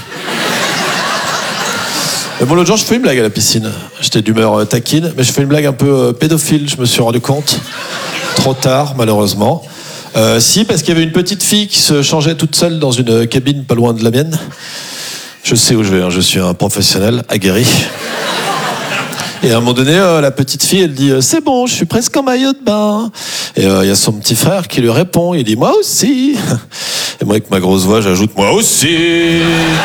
Mais bon, l'autre jour, je fais une blague à la piscine. J'étais d'humeur euh, taquine, mais je fais une blague un peu euh, pédophile, je me suis rendu compte. Trop tard, malheureusement. Euh, si, parce qu'il y avait une petite fille qui se changeait toute seule dans une cabine pas loin de la mienne. Je sais où je vais, hein, je suis un professionnel aguerri. Et à un moment donné, euh, la petite fille, elle dit « C'est bon, je suis presque en maillot de bain. » Et il euh, y a son petit frère qui lui répond, il dit « Moi aussi. » Et moi, avec ma grosse voix, j'ajoute « Moi aussi. »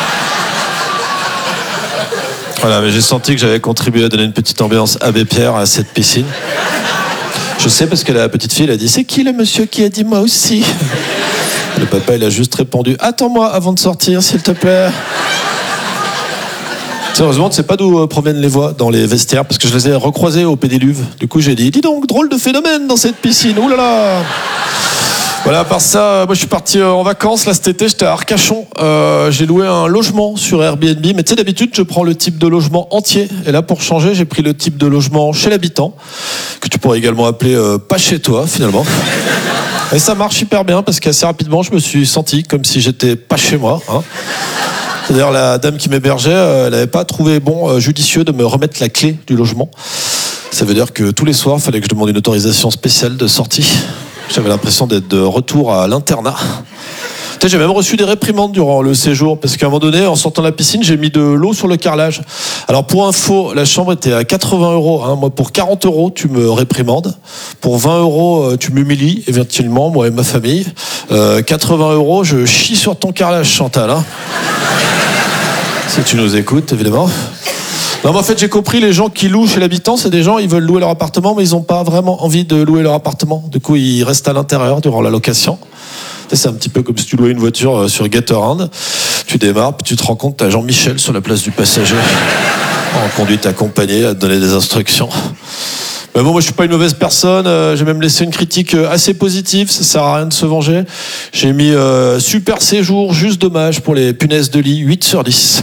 Voilà, mais j'ai senti que j'avais contribué à donner une petite ambiance Abbé Pierre à cette piscine. Je sais parce que la petite fille, elle a dit « C'est qui le monsieur qui a dit moi aussi ?» Le papa, il a juste répondu « Attends-moi avant de sortir, s'il te plaît. » Heureusement, tu sais pas d'où proviennent les voix dans les vestiaires, parce que je les ai recroisés au pédiluve. Du coup, j'ai dit, dis donc, drôle de phénomène dans cette piscine, ouh là là. Voilà, à part ça, moi je suis parti en vacances, là cet été, j'étais à Arcachon. Euh, j'ai loué un logement sur Airbnb, mais tu sais, d'habitude, je prends le type de logement entier. Et là, pour changer, j'ai pris le type de logement chez l'habitant, que tu pourrais également appeler euh, pas chez toi, finalement. Et ça marche hyper bien, parce qu'assez rapidement, je me suis senti comme si j'étais pas chez moi, hein. C'est-à-dire la dame qui m'hébergeait, elle n'avait pas trouvé bon euh, judicieux de me remettre la clé du logement. Ça veut dire que tous les soirs, il fallait que je demande une autorisation spéciale de sortie. J'avais l'impression d'être de retour à l'internat. Tu sais, j'ai même reçu des réprimandes durant le séjour, parce qu'à un moment donné, en sortant de la piscine, j'ai mis de l'eau sur le carrelage. Alors pour info, la chambre était à quatre-vingts euros. Hein. Moi, pour quarante euros, tu me réprimandes. Pour vingt euros, tu m'humilies, éventuellement, moi et ma famille. Euh, quatre-vingts euros, je chie sur ton carrelage, Chantal. Hein. Si tu nous écoutes, évidemment. Non, mais en fait, j'ai compris, les gens qui louent chez l'habitant, c'est des gens, ils veulent louer leur appartement, mais ils n'ont pas vraiment envie de louer leur appartement. Du coup, ils restent à l'intérieur durant la location. C'est un petit peu comme si tu louais une voiture sur Gatorand. Tu démarres, puis tu te rends compte, t'as Jean-Michel sur la place du passager, en conduite accompagnée, à te donner des instructions. Mais bon, moi je suis pas une mauvaise personne, euh, j'ai même laissé une critique assez positive, ça sert à rien de se venger. J'ai mis euh, super séjour, juste dommage pour les punaises de lit, huit sur dix.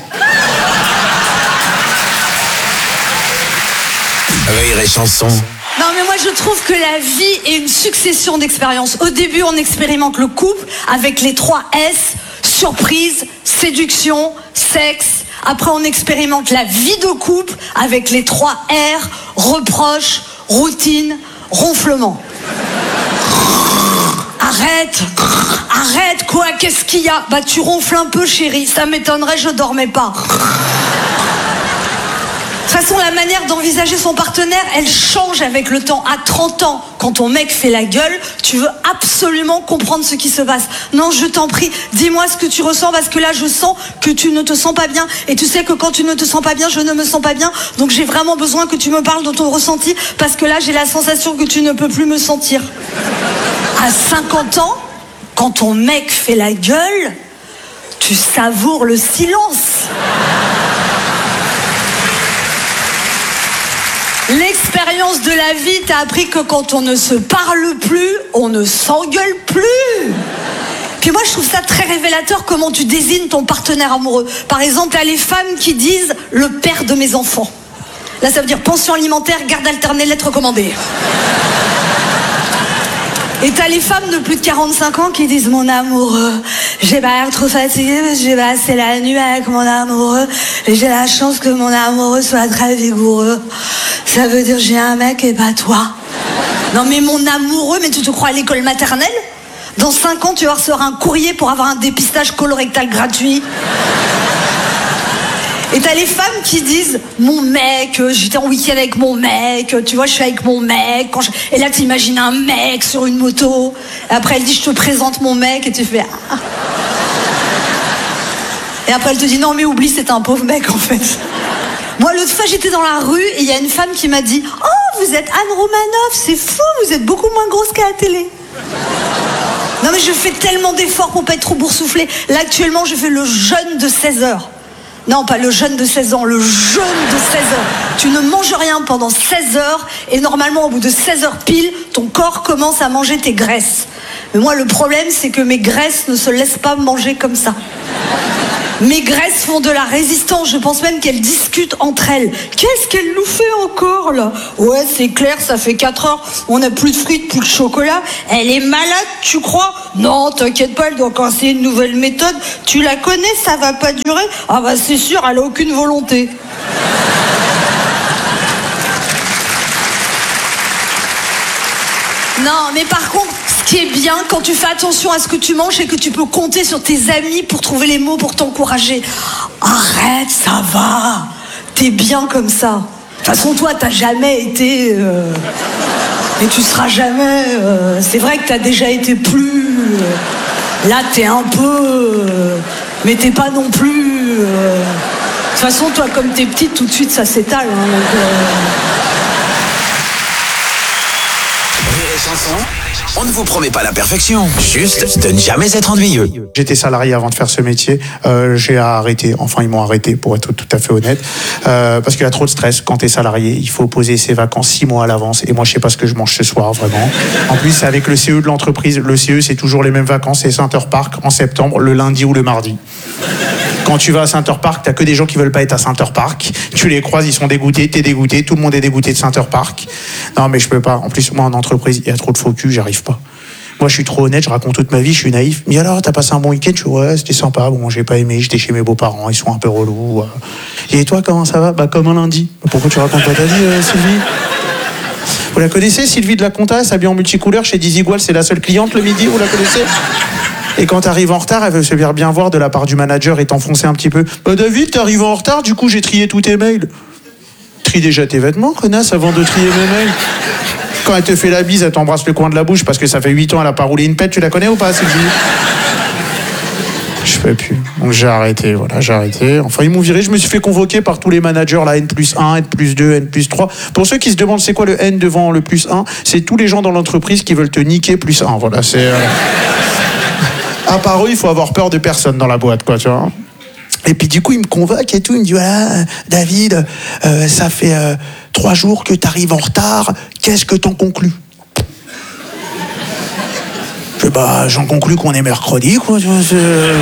Rire et chanson. Non mais moi je trouve que la vie est une succession d'expériences. Au début on expérimente le couple avec les trois S, surprise, séduction, sexe. Après on expérimente la vie de couple avec les trois R, reproche, routine, ronflement. Arrête, arrête quoi, qu'est-ce qu'il y a? Bah tu ronfles un peu chérie, ça m'étonnerait, je dormais pas. De toute façon, la manière d'envisager son partenaire, elle change avec le temps. À trente ans, quand ton mec fait la gueule, tu veux absolument comprendre ce qui se passe. Non, je t'en prie, dis-moi ce que tu ressens, parce que là, je sens que tu ne te sens pas bien. Et tu sais que quand tu ne te sens pas bien, je ne me sens pas bien. Donc j'ai vraiment besoin que tu me parles de ton ressenti, parce que là, j'ai la sensation que tu ne peux plus me sentir. À cinquante ans, quand ton mec fait la gueule, tu savoures le silence. L'expérience de la vie t'a appris que quand on ne se parle plus, on ne s'engueule plus. Puis moi, je trouve ça très révélateur comment tu désignes ton partenaire amoureux. Par exemple, t'as les femmes qui disent « le père de mes enfants ». Là, ça veut dire pension alimentaire, garde alternée, lettre recommandée. Et t'as les femmes de plus de quarante-cinq ans qui disent « mon amoureux, j'ai pas l'air trop fatiguée parce que j'ai passé la nuit avec mon amoureux et j'ai la chance que mon amoureux soit très vigoureux. Ça veut dire j'ai un mec et pas toi. » Non mais mon amoureux, mais tu te crois à l'école maternelle? Dans cinq ans, tu vas recevoir un courrier pour avoir un dépistage colorectal gratuit. Et t'as les femmes qui disent « mon mec, j'étais en week-end avec mon mec, tu vois, je suis avec mon mec. Quand je... » Et là, t'imagines un mec sur une moto. Et après, elle dit « je te présente mon mec » et tu fais ah. Et après, elle te dit « non, mais oublie, c'est un pauvre mec, en fait. » Moi, l'autre fois, j'étais dans la rue et il y a une femme qui m'a dit « oh, vous êtes Anne Romanoff, c'est fou, vous êtes beaucoup moins grosse qu'à la télé. Non mais je fais tellement d'efforts pour pas être trop boursouflée. Là actuellement je fais le jeûne de seize heures. Non, pas le jeûne de seize ans, le jeûne de seize heures. Tu ne manges rien pendant seize heures et normalement au bout de seize heures pile, ton corps commence à manger tes graisses. Mais moi le problème c'est que mes graisses ne se laissent pas manger comme ça. Mes graisses font de la résistance, je pense même qu'elles discutent entre elles. Qu'est-ce qu'elle nous fait encore là? Ouais, c'est clair, ça fait quatre heures, on n'a plus de frites, plus de chocolat. Elle est malade, tu crois? Non, t'inquiète pas, elle doit encore essayer une nouvelle méthode. Tu la connais, ça va pas durer? Ah bah c'est sûr, elle a aucune volonté. Non, mais par contre, ce qui est bien quand tu fais attention à ce que tu manges, c'est que tu peux compter sur tes amis pour trouver les mots pour t'encourager. Arrête, ça va. T'es bien comme ça. De toute façon, toi, t'as jamais été... Euh... Et tu seras jamais... Euh... C'est vrai que t'as déjà été plus... Euh... Là, t'es un peu... Euh... Mais t'es pas non plus... Euh... De toute façon, toi, comme t'es petite, tout de suite, ça s'étale. Hein, donc, euh... On ne vous promet pas la perfection, juste de ne jamais être ennuyeux. J'étais salarié avant de faire ce métier, euh, j'ai arrêté, enfin ils m'ont arrêté pour être tout à fait honnête, euh, parce qu'il y a trop de stress quand t'es salarié, il faut poser ses vacances six mois à l'avance, et moi je sais pas ce que je mange ce soir vraiment. En plus c'est avec le C E de l'entreprise, le C E c'est toujours les mêmes vacances, c'est Center Park en septembre, le lundi ou le mardi. Quand tu vas à Center Park, t'as que des gens qui veulent pas être à Center Park. Tu les croises, ils sont dégoûtés, t'es dégoûté, tout le monde est dégoûté de Center Park. Non mais je peux pas. En plus, moi en entreprise, il y a trop de faux cul, j'arrive pas. Moi je suis trop honnête, je raconte toute ma vie, je suis naïf. Mais alors, t'as passé un bon week-end? Je suis ouais, c'était sympa, bon, j'ai pas aimé, j'étais chez mes beaux-parents, ils sont un peu relous. Et toi, comment ça va? Bah comme un lundi. Pourquoi tu racontes pas ta vie, euh, Sylvie? Vous la connaissez, Sylvie de la Compta, elle s'habille en multicouleur chez Dizigual, c'est la seule cliente le midi, vous la connaissez? Et quand t'arrives en retard, elle veut se faire bien voir de la part du manager et t'enfoncer un petit peu. Bah David, t'arrives en retard, du coup j'ai trié tous tes mails. Trie déjà tes vêtements, connasse, avant de trier mes mails. Quand elle te fait la bise, elle t'embrasse le coin de la bouche parce que ça fait huit ans elle a pas roulé une pète, tu la connais ou pas, Sylvie? Je peux plus. Donc j'ai arrêté, voilà, j'ai arrêté. Enfin, ils m'ont viré, je me suis fait convoquer par tous les managers, là, N plus un, N plus deux, N plus trois. Pour ceux qui se demandent c'est quoi le N devant le plus un, c'est tous les gens dans l'entreprise qui veulent te niquer plus un, voilà, c'est... Euh... À part eux, il faut avoir peur de personne dans la boîte, quoi, tu vois. Et puis du coup, il me convoque et tout, il me dit, voilà, David, euh, ça fait euh, trois jours que t'arrives en retard, qu'est-ce que t'en conclus? Je dis, bah, j'en conclus qu'on est mercredi, quoi, tu vois, c'est...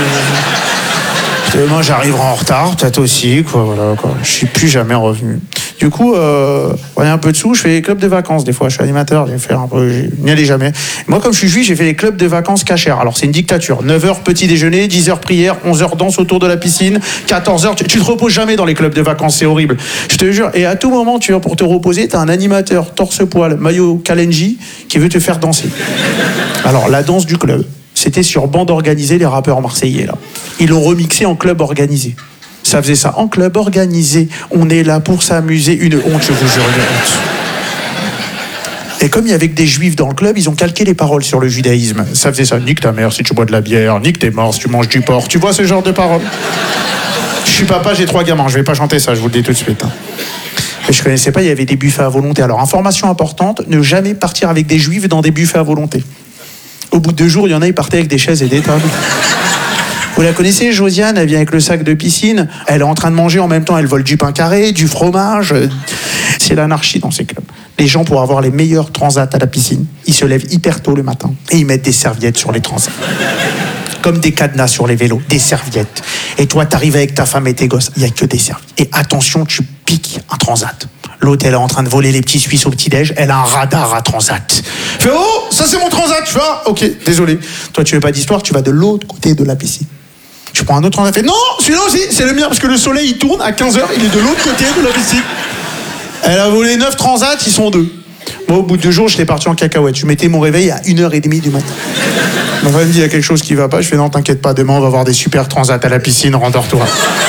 Moi, j'arriverai en retard, peut-être aussi, quoi, voilà, quoi. Je suis plus jamais revenu. Du coup, euh, on a un peu de sous, je fais les clubs de vacances, des fois, je suis animateur, j'ai fait un peu, je n'y allais jamais. Moi, comme je suis juif, j'ai fait les clubs de vacances cachers. Alors, c'est une dictature. neuf heures petit déjeuner, dix heures prière, onze heures danse autour de la piscine, quatorze heures, tu, tu te reposes jamais dans les clubs de vacances, c'est horrible. Je te jure. Et à tout moment, tu vois, pour te reposer, t'as un animateur, torse-poil, maillot Kalenji, qui veut te faire danser. Alors, la danse du club. C'était sur bande organisée, les rappeurs marseillais, là. Ils l'ont remixé en club organisé. Ça faisait ça en club organisé. On est là pour s'amuser. Une honte, je vous jure, une honte. Et comme il y avait que des juifs dans le club, ils ont calqué les paroles sur le judaïsme. Ça faisait ça. Nique ta mère si tu bois de la bière. Nique tes morts si tu manges du porc. Tu vois ce genre de paroles? Je suis papa, j'ai trois gamins. Je vais pas chanter ça, je vous le dis tout de suite. Mais je connaissais pas, il y avait des buffets à volonté. Alors, information importante, ne jamais partir avec des juifs dans des buffets à volonté. Au bout de deux jours, il y en a, ils partaient avec des chaises et des tables. Vous la connaissez, Josiane, elle vient avec le sac de piscine, elle est en train de manger en même temps, elle vole du pain carré, du fromage. C'est l'anarchie dans ces clubs. Les gens, pour avoir les meilleurs transats à la piscine, ils se lèvent hyper tôt le matin et ils mettent des serviettes sur les transats. Comme des cadenas sur les vélos, des serviettes. Et toi, t'arrives avec ta femme et tes gosses, il n'y a que des serviettes. Et attention, tu piques un transat. L'autre, elle est en train de voler les petits Suisses au petit-déj, elle a un radar à transat. Je fais, oh, ça c'est mon transat, tu vois? Ok, désolé. Toi, tu veux pas d'histoire, tu vas de l'autre côté de la piscine. Je prends un autre transat, fait, non, celui-là aussi, c'est le mien, parce que le soleil, il tourne à quinze heures, il est de l'autre côté de la piscine. Elle a volé neuf transats, ils sont deux. Moi, au bout de deux jours, j'étais parti en cacahuète. Je mettais mon réveil à une heure trente du matin. Ma femme me dit, il y a quelque chose qui va pas. Je fais, non, t'inquiète pas, demain, on va avoir des super transats à la piscine, rendors-toi.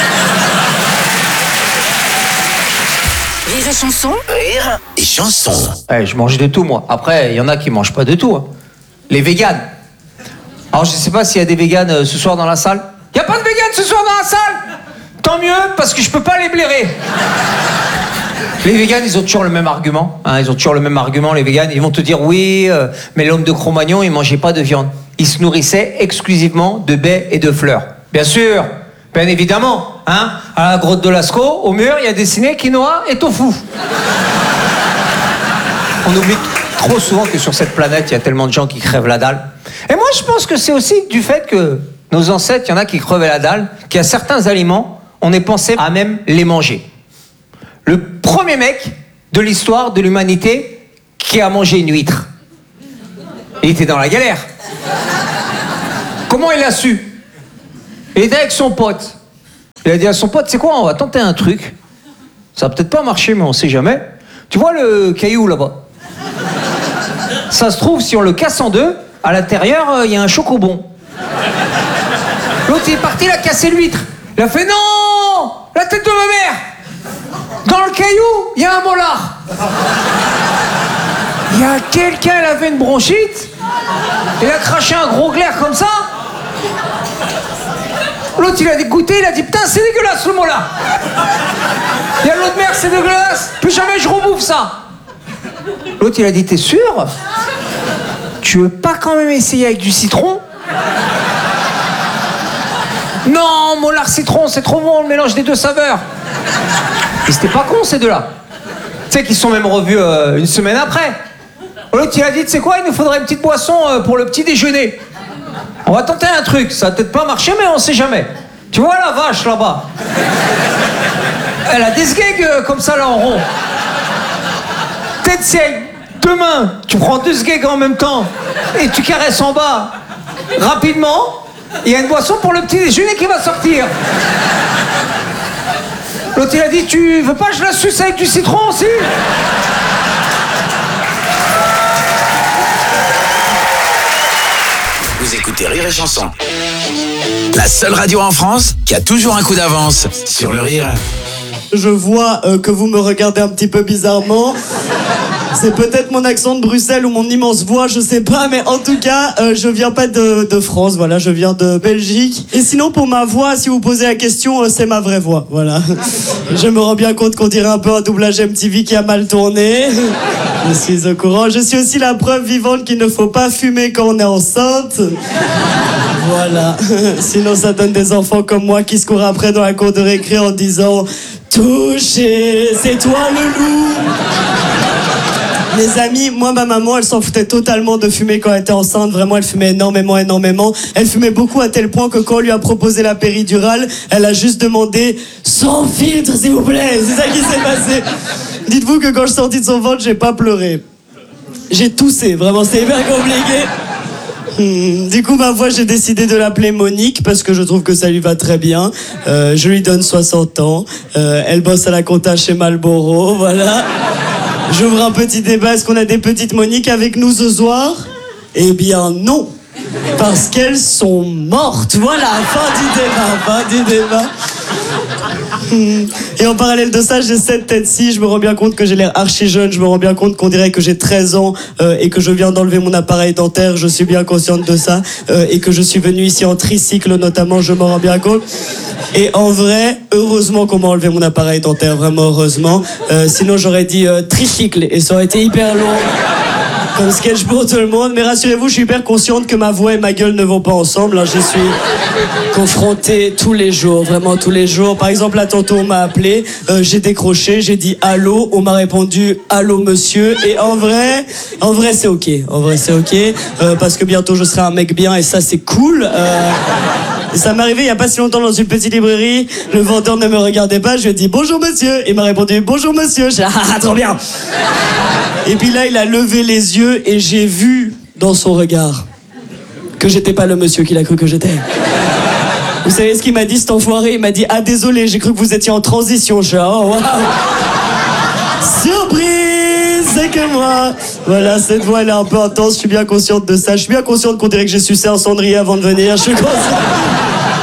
Rire et chanson. Rire et chanson. Ouais, je mange de tout, moi. Après, il y en a qui mangent pas de tout. Hein. Les véganes. Alors, je sais pas s'il y a des véganes euh, ce soir dans la salle. Il y a pas de véganes ce soir dans la salle. Tant mieux, parce que je peux pas les blairer. Les véganes, ils ont toujours le même argument. Hein, ils ont toujours le même argument, les véganes. Ils vont te dire, oui, euh, mais l'homme de Cro-Magnon, il mangeait pas de viande. Il se nourrissait exclusivement de baies et de fleurs. Bien sûr, bien évidemment. Hein, à la grotte de Lascaux, au mur, il y a dessiné quinoa et tofu. On oublie trop souvent que sur cette planète, il y a tellement de gens qui crèvent la dalle. Et moi, je pense que c'est aussi du fait que nos ancêtres, il y en a qui crevaient la dalle, qu'il y a certains aliments, on est pensé à même les manger. Le premier mec de l'histoire de l'humanité qui a mangé une huître. Il était dans la galère. Comment il a su? Il était avec son pote. Il a dit à son pote, c'est quoi, on va tenter un truc. Ça va peut-être pas marcher, mais on sait jamais. Tu vois le caillou là-bas? Ça se trouve, si on le casse en deux, à l'intérieur, il y a un chocobon. L'autre, il est parti, il a cassé l'huître. Il a fait, non, la tête de ma mère. Dans le caillou, il y a un molar. Il y a quelqu'un, il avait une bronchite. Il a craché un gros glaire comme ça. L'autre, il a dégoûté, il a dit, putain, c'est dégueulasse le molar. Il y a l'autre mère, c'est dégueulasse. Plus jamais je rebouffe ça. L'autre, il a dit, t'es sûr? Tu veux pas quand même essayer avec du citron? Non, molar citron, c'est trop bon, le mélange des deux saveurs. Et c'était pas con, ces deux-là. Tu sais qu'ils se sont même revus euh, une semaine après. L'autre, il a dit, tu sais quoi, il nous faudrait une petite boisson euh, pour le petit déjeuner. On va tenter un truc, ça va peut-être pas marcher, mais on sait jamais. Tu vois la vache, là-bas? Elle a des sgegs euh, comme ça, là, en rond. Peut-être si avec deux mains, tu prends deux sgegs en même temps et tu caresses en bas rapidement, il y a une boisson pour le petit déjeuner qui va sortir. L'autre, il a dit, tu veux pas que je la suce avec du citron aussi? Vous écoutez Rire et Chanson. La seule radio en France qui a toujours un coup d'avance sur le rire. Je vois euh, que vous me regardez un petit peu bizarrement. C'est peut-être mon accent de Bruxelles ou mon immense voix, je sais pas, mais en tout cas, euh, je viens pas de, de France, voilà, je viens de Belgique. Et sinon, pour ma voix, si vous posez la question, euh, c'est ma vraie voix, voilà. Je me rends bien compte qu'on dirait un peu un doublage M T V qui a mal tourné. Je suis au courant. Je suis aussi la preuve vivante qu'il ne faut pas fumer quand on est enceinte. Voilà. Sinon, ça donne des enfants comme moi qui se courent après dans la cour de récré en disant « Touché, c'est toi le loup !» Les amis, moi, ma maman, elle s'en foutait totalement de fumer quand elle était enceinte. Vraiment, elle fumait énormément, énormément. Elle fumait beaucoup à tel point que quand on lui a proposé la péridurale, elle a juste demandé « Sans filtre, s'il vous plaît !» C'est ça qui s'est passé. Dites-vous que quand je suis sorti de son ventre, j'ai pas pleuré. J'ai toussé, vraiment, c'est hyper compliqué. Hmm, du coup, ma voix, j'ai décidé de l'appeler Monique parce que je trouve que ça lui va très bien. Euh, je lui donne soixante ans. Euh, elle bosse à la compta chez Marlboro, voilà. J'ouvre un petit débat. Est-ce qu'on a des petites Moniques avec nous ce soir? Eh bien, non. Parce qu'elles sont mortes. Voilà, fin du débat, fin du débat. Et en parallèle de ça, j'ai cette tête-ci, je me rends bien compte que j'ai l'air archi jeune, je me rends bien compte qu'on dirait que j'ai treize ans euh, et que je viens d'enlever mon appareil dentaire, je suis bien consciente de ça, euh, et que je suis venu ici en tricycle notamment, je m'en rends bien compte. Et en vrai, heureusement qu'on m'a enlevé mon appareil dentaire, vraiment heureusement, euh, sinon j'aurais dit euh, tricycle et ça aurait été hyper long. Comme sketch pour tout le monde, mais rassurez-vous, je suis hyper consciente que ma voix et ma gueule ne vont pas ensemble. Hein. J'y suis confronté tous les jours, vraiment tous les jours. Par exemple, là, tantôt, on m'a appelé, euh, j'ai décroché, j'ai dit allô, on m'a répondu allô, monsieur. Et en vrai, en vrai, c'est ok. En vrai, c'est ok, euh, parce que bientôt, je serai un mec bien et ça, c'est cool. Euh... Ça m'est arrivé il n'y a pas si longtemps dans une petite librairie. Le vendeur ne me regardait pas. Je lui ai dit bonjour monsieur. Il m'a répondu bonjour monsieur. J'ai dit ah, ah trop bien. Et puis là il a levé les yeux et j'ai vu dans son regard que j'étais pas le monsieur qu'il a cru que j'étais. Vous savez ce qu'il m'a dit cet enfoiré? Il m'a dit ah désolé, j'ai cru que vous étiez en transition. Je dis oh waouh. Surprise, c'est que moi. Voilà, cette voix elle est un peu intense, je suis bien consciente de ça. Je suis bien consciente qu'on dirait que j'ai sucé un cendrier avant de venir. Je suis consciente.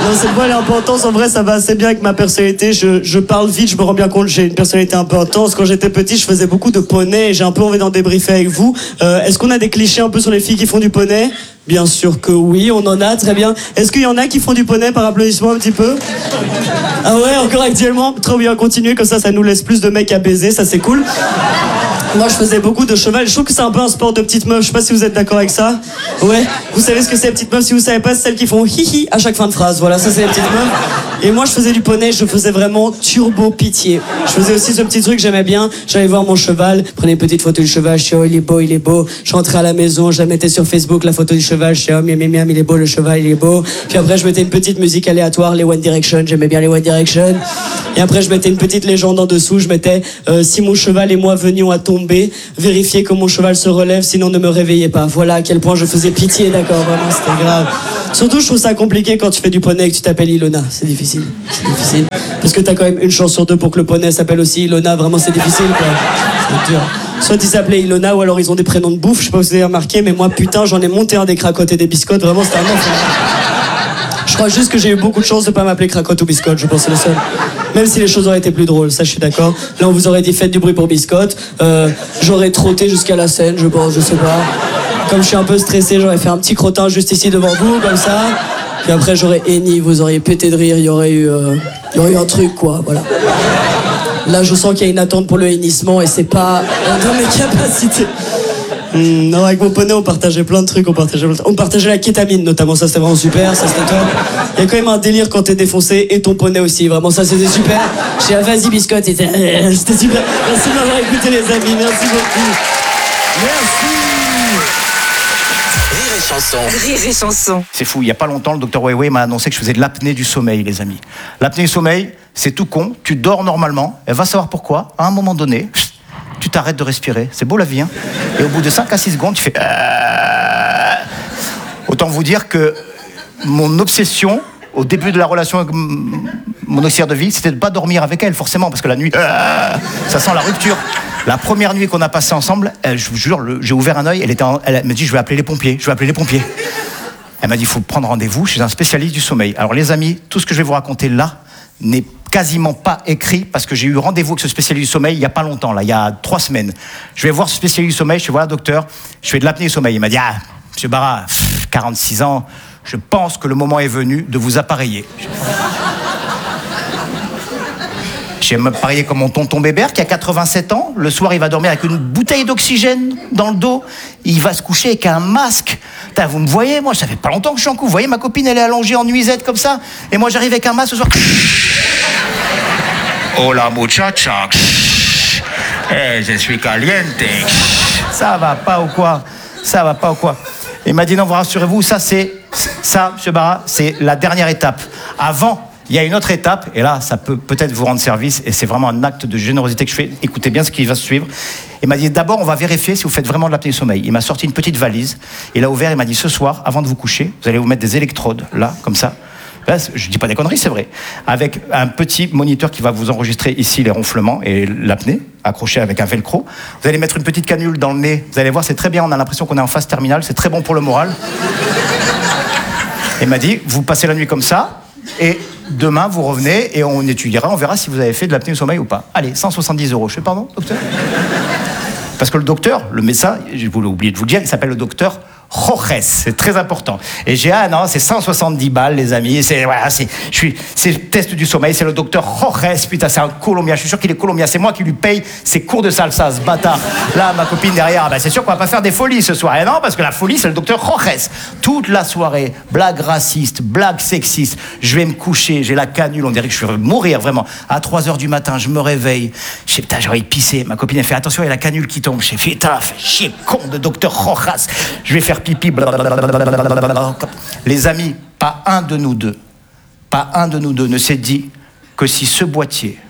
Non, cette voix elle est un peu intense. En vrai, ça va assez bien avec ma personnalité. Je, je parle vite, je me rends bien compte, j'ai une personnalité un peu intense. Quand j'étais petit, je faisais beaucoup de poney et j'ai un peu envie d'en débriefer avec vous. Euh, est-ce qu'on a des clichés un peu sur les filles qui font du poney? Bien sûr que oui, on en a, très bien. Est-ce qu'il y en a qui font du poney par applaudissement un petit peu? Ah ouais, encore actuellement? Trop bien, continuez, comme ça, ça nous laisse plus de mecs à baiser, ça c'est cool. Moi, je faisais beaucoup de cheval. Je trouve que c'est un peu un sport de petites meufs. Je sais pas si vous êtes d'accord avec ça. Ouais. Vous savez ce que c'est les petites meufs? Si vous savez pas, c'est celles qui font hihi à chaque fin de phrase. Voilà, ça c'est les petites meufs. Et moi, je faisais du poney. Je faisais vraiment turbo pitié. Je faisais aussi ce petit truc, j'aimais bien. J'allais voir mon cheval, prenais une petite photo du cheval. Je suis oh, il est beau, il est beau. Je rentrais à la maison, je la mettais sur Facebook, la photo du cheval. Je suis oh, miam, miam, miam, il est beau, le cheval, il est beau. Puis après, je mettais une petite musique aléatoire, les One Direction. J'aimais bien les One Direction. Et après, je mettais une petite légende en dessous. Je mettais euh, si mon cheval et moi venions à tomber, vérifiez que mon cheval se relève, sinon ne me réveillez pas. Voilà à quel point je faisais pitié, d'accord, vraiment, c'était grave. Surtout, je trouve ça compliqué quand tu fais du poney et que tu t'appelles Ilona. C'est difficile, c'est difficile. Parce que t'as quand même une chance sur deux pour que le poney s'appelle aussi Ilona. Vraiment, c'est difficile, quoi. C'est dur. Soit ils s'appelaient Ilona ou alors ils ont des prénoms de bouffe. Je sais pas si vous avez remarqué, mais moi, putain, j'en ai monté un des cracottes et des biscottes. Vraiment, c'était un enfer. Je crois juste que j'ai eu beaucoup de chance de pas m'appeler Cracotte ou Biscotte, je pense que c'est le seul. Même si les choses auraient été plus drôles, ça je suis d'accord. Là on vous aurait dit faites du bruit pour Biscotte. Euh, j'aurais trotté jusqu'à la scène, je pense, je sais pas. Comme je suis un peu stressé, j'aurais fait un petit crottin juste ici devant vous, comme ça. Puis après j'aurais henni, vous auriez pété de rire, il y aurait eu, euh, il y aurait eu un truc quoi, voilà. Là je sens qu'il y a une attente pour le hennissement et c'est pas dans mes capacités. Mmh, non, avec mon poney, on partageait plein de trucs. On partageait, on partageait la kétamine, notamment. Ça, c'était vraiment super. Ça, c'était top. Il y a quand même un délire quand t'es défoncé et ton poney aussi. Vraiment, ça, c'était super. J'ai dit, vas-y, biscotte. C'était super. Merci de m'avoir écouté, les amis. Merci beaucoup. Merci. Rire et chanson. Rire et chanson. C'est fou. Il n'y a pas longtemps, le docteur Weiwei m'a annoncé que je faisais de l'apnée du sommeil, les amis. L'apnée du sommeil, c'est tout con. Tu dors normalement. Elle va savoir pourquoi. À un moment donné, tu t'arrêtes de respirer. C'est beau la vie, hein. Et au bout de cinq à six secondes, tu fais... Euh... Autant vous dire que mon obsession, au début de la relation avec mon auxiliaire de vie, c'était de ne pas dormir avec elle, forcément, parce que la nuit, euh... ça sent la rupture. La première nuit qu'on a passée ensemble, elle, je vous jure, le... j'ai ouvert un œil, elle, était en... elle m'a dit, je vais appeler les pompiers, je vais appeler les pompiers. Elle m'a dit, il faut prendre rendez-vous chez un spécialiste du sommeil. Alors les amis, tout ce que je vais vous raconter là n'est quasiment pas écrit parce que j'ai eu rendez-vous avec ce spécialiste du sommeil il y a pas longtemps, là, il y a trois semaines. Je vais voir ce spécialiste du sommeil, je fais voilà docteur, je fais de l'apnée du sommeil. Il m'a dit ah, monsieur Barra, quarante-six ans, je pense que le moment est venu de vous appareiller. J'ai m'appareillé comme mon tonton Bébert qui a quatre-vingt-sept ans. Le soir, il va dormir avec une bouteille d'oxygène dans le dos. Il va se coucher avec un masque. Putain, vous me voyez, moi, ça fait pas longtemps que je suis en couple. Vous voyez, ma copine, elle est allongée en nuisette comme ça. Et moi, j'arrive avec un masque ce soir. Hola, muchacha. Eh, je suis caliente. Ça va pas ou quoi? Ça va pas ou quoi? Il m'a dit non, vous rassurez-vous, ça, c'est... Ça, monsieur Barra, c'est la dernière étape. Avant... Il y a une autre étape, et là, ça peut peut-être vous rendre service, et c'est vraiment un acte de générosité que je fais. Écoutez bien ce qui va se suivre. Il m'a dit, d'abord, on va vérifier si vous faites vraiment de l'apnée du sommeil. Il m'a sorti une petite valise, il a ouvert, il m'a dit, ce soir, avant de vous coucher, vous allez vous mettre des électrodes, là, comme ça. Là, je dis pas des conneries, c'est vrai. Avec un petit moniteur qui va vous enregistrer ici les ronflements et l'apnée, accroché avec un velcro. Vous allez mettre une petite canule dans le nez. Vous allez voir, c'est très bien, on a l'impression qu'on est en phase terminale, c'est très bon pour le moral. Il m'a dit, vous passez la nuit comme ça, et demain, vous revenez et on étudiera, on verra si vous avez fait de l'apnée au sommeil ou pas. Allez, cent soixante-dix euros. Je fais pardon, docteur? Parce que le docteur, le médecin, j'ai oublié de vous le dire, il s'appelle le docteur Jorge, c'est très important. Et j'ai ah non, c'est cent soixante-dix balles, les amis. C'est voilà, c'est je suis c'est le test du sommeil, c'est le docteur Jorge. Putain, c'est un Colombien. Je suis sûr qu'il est Colombien. C'est moi qui lui paye ses cours de salsa, ce bâtard. Là, ma copine derrière, ah ben c'est sûr qu'on va pas faire des folies ce soir. Et non, parce que la folie, c'est le docteur Jorge. Toute la soirée, blague raciste, blague sexiste. Je vais me coucher, j'ai la canule, on dirait que je vais mourir vraiment. À trois heures du matin, je me réveille. Je sais putain, j'ai envie de pisser. Ma copine elle fait attention, il y a la canule qui tombe. J'ai fait putain, fait chier con de docteur Jorge. Je vais faire pipi, blablabla. Les amis, pas un de nous deux, pas un de nous deux ne s'est dit que si ce boîtier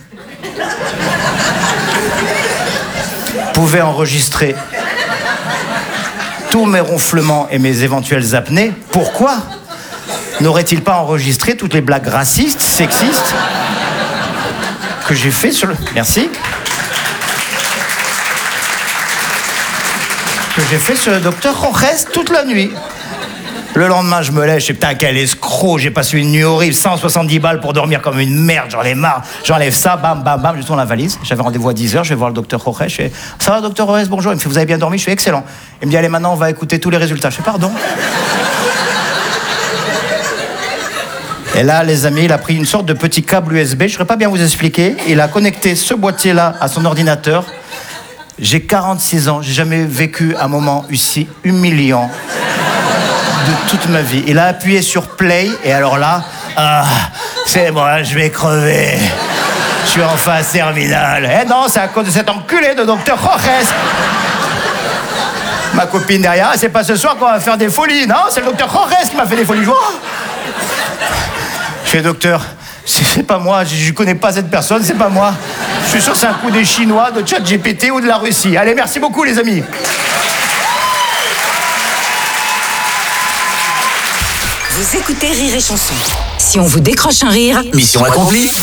pouvait enregistrer tous mes ronflements et mes éventuelles apnées, pourquoi n'aurait-il pas enregistré toutes les blagues racistes, sexistes que j'ai fait sur le... Merci. Que j'ai fait sur le docteur Jorge toute la nuit. Le lendemain, je me lève, je sais putain, quel escroc, j'ai passé une nuit horrible, cent soixante-dix balles pour dormir comme une merde, j'en ai marre. J'enlève ça, bam, bam, bam, je tourne la valise. J'avais rendez-vous à dix heures, je vais voir le docteur Jorge. Je fais, ça va, docteur Jorge, bonjour. Il me fait, vous avez bien dormi? Je fais, excellent. Il me dit, allez, maintenant, on va écouter tous les résultats. Je fais, pardon. Et là, les amis, il a pris une sorte de petit câble U S B, je ne saurais pas bien vous expliquer. Il a connecté ce boîtier-là à son ordinateur. J'ai quarante-six ans, j'ai jamais vécu un moment aussi humiliant de toute ma vie. Il a appuyé sur play, et alors là, ah, c'est moi, je vais crever. Je suis en phase terminale. Eh non, c'est à cause de cet enculé de docteur Jorge. Ma copine derrière, c'est pas ce soir qu'on va faire des folies. Non, c'est le docteur Jorge qui m'a fait des folies. Je fais, docteur, c'est pas moi, je, je connais pas cette personne, c'est pas moi. Je suis sûr que c'est un coup des Chinois, de ChatGPT ou de la Russie. Allez, merci beaucoup, les amis. Vous écoutez Rire et Chanson. Si on vous décroche un rire, Mission accomplie.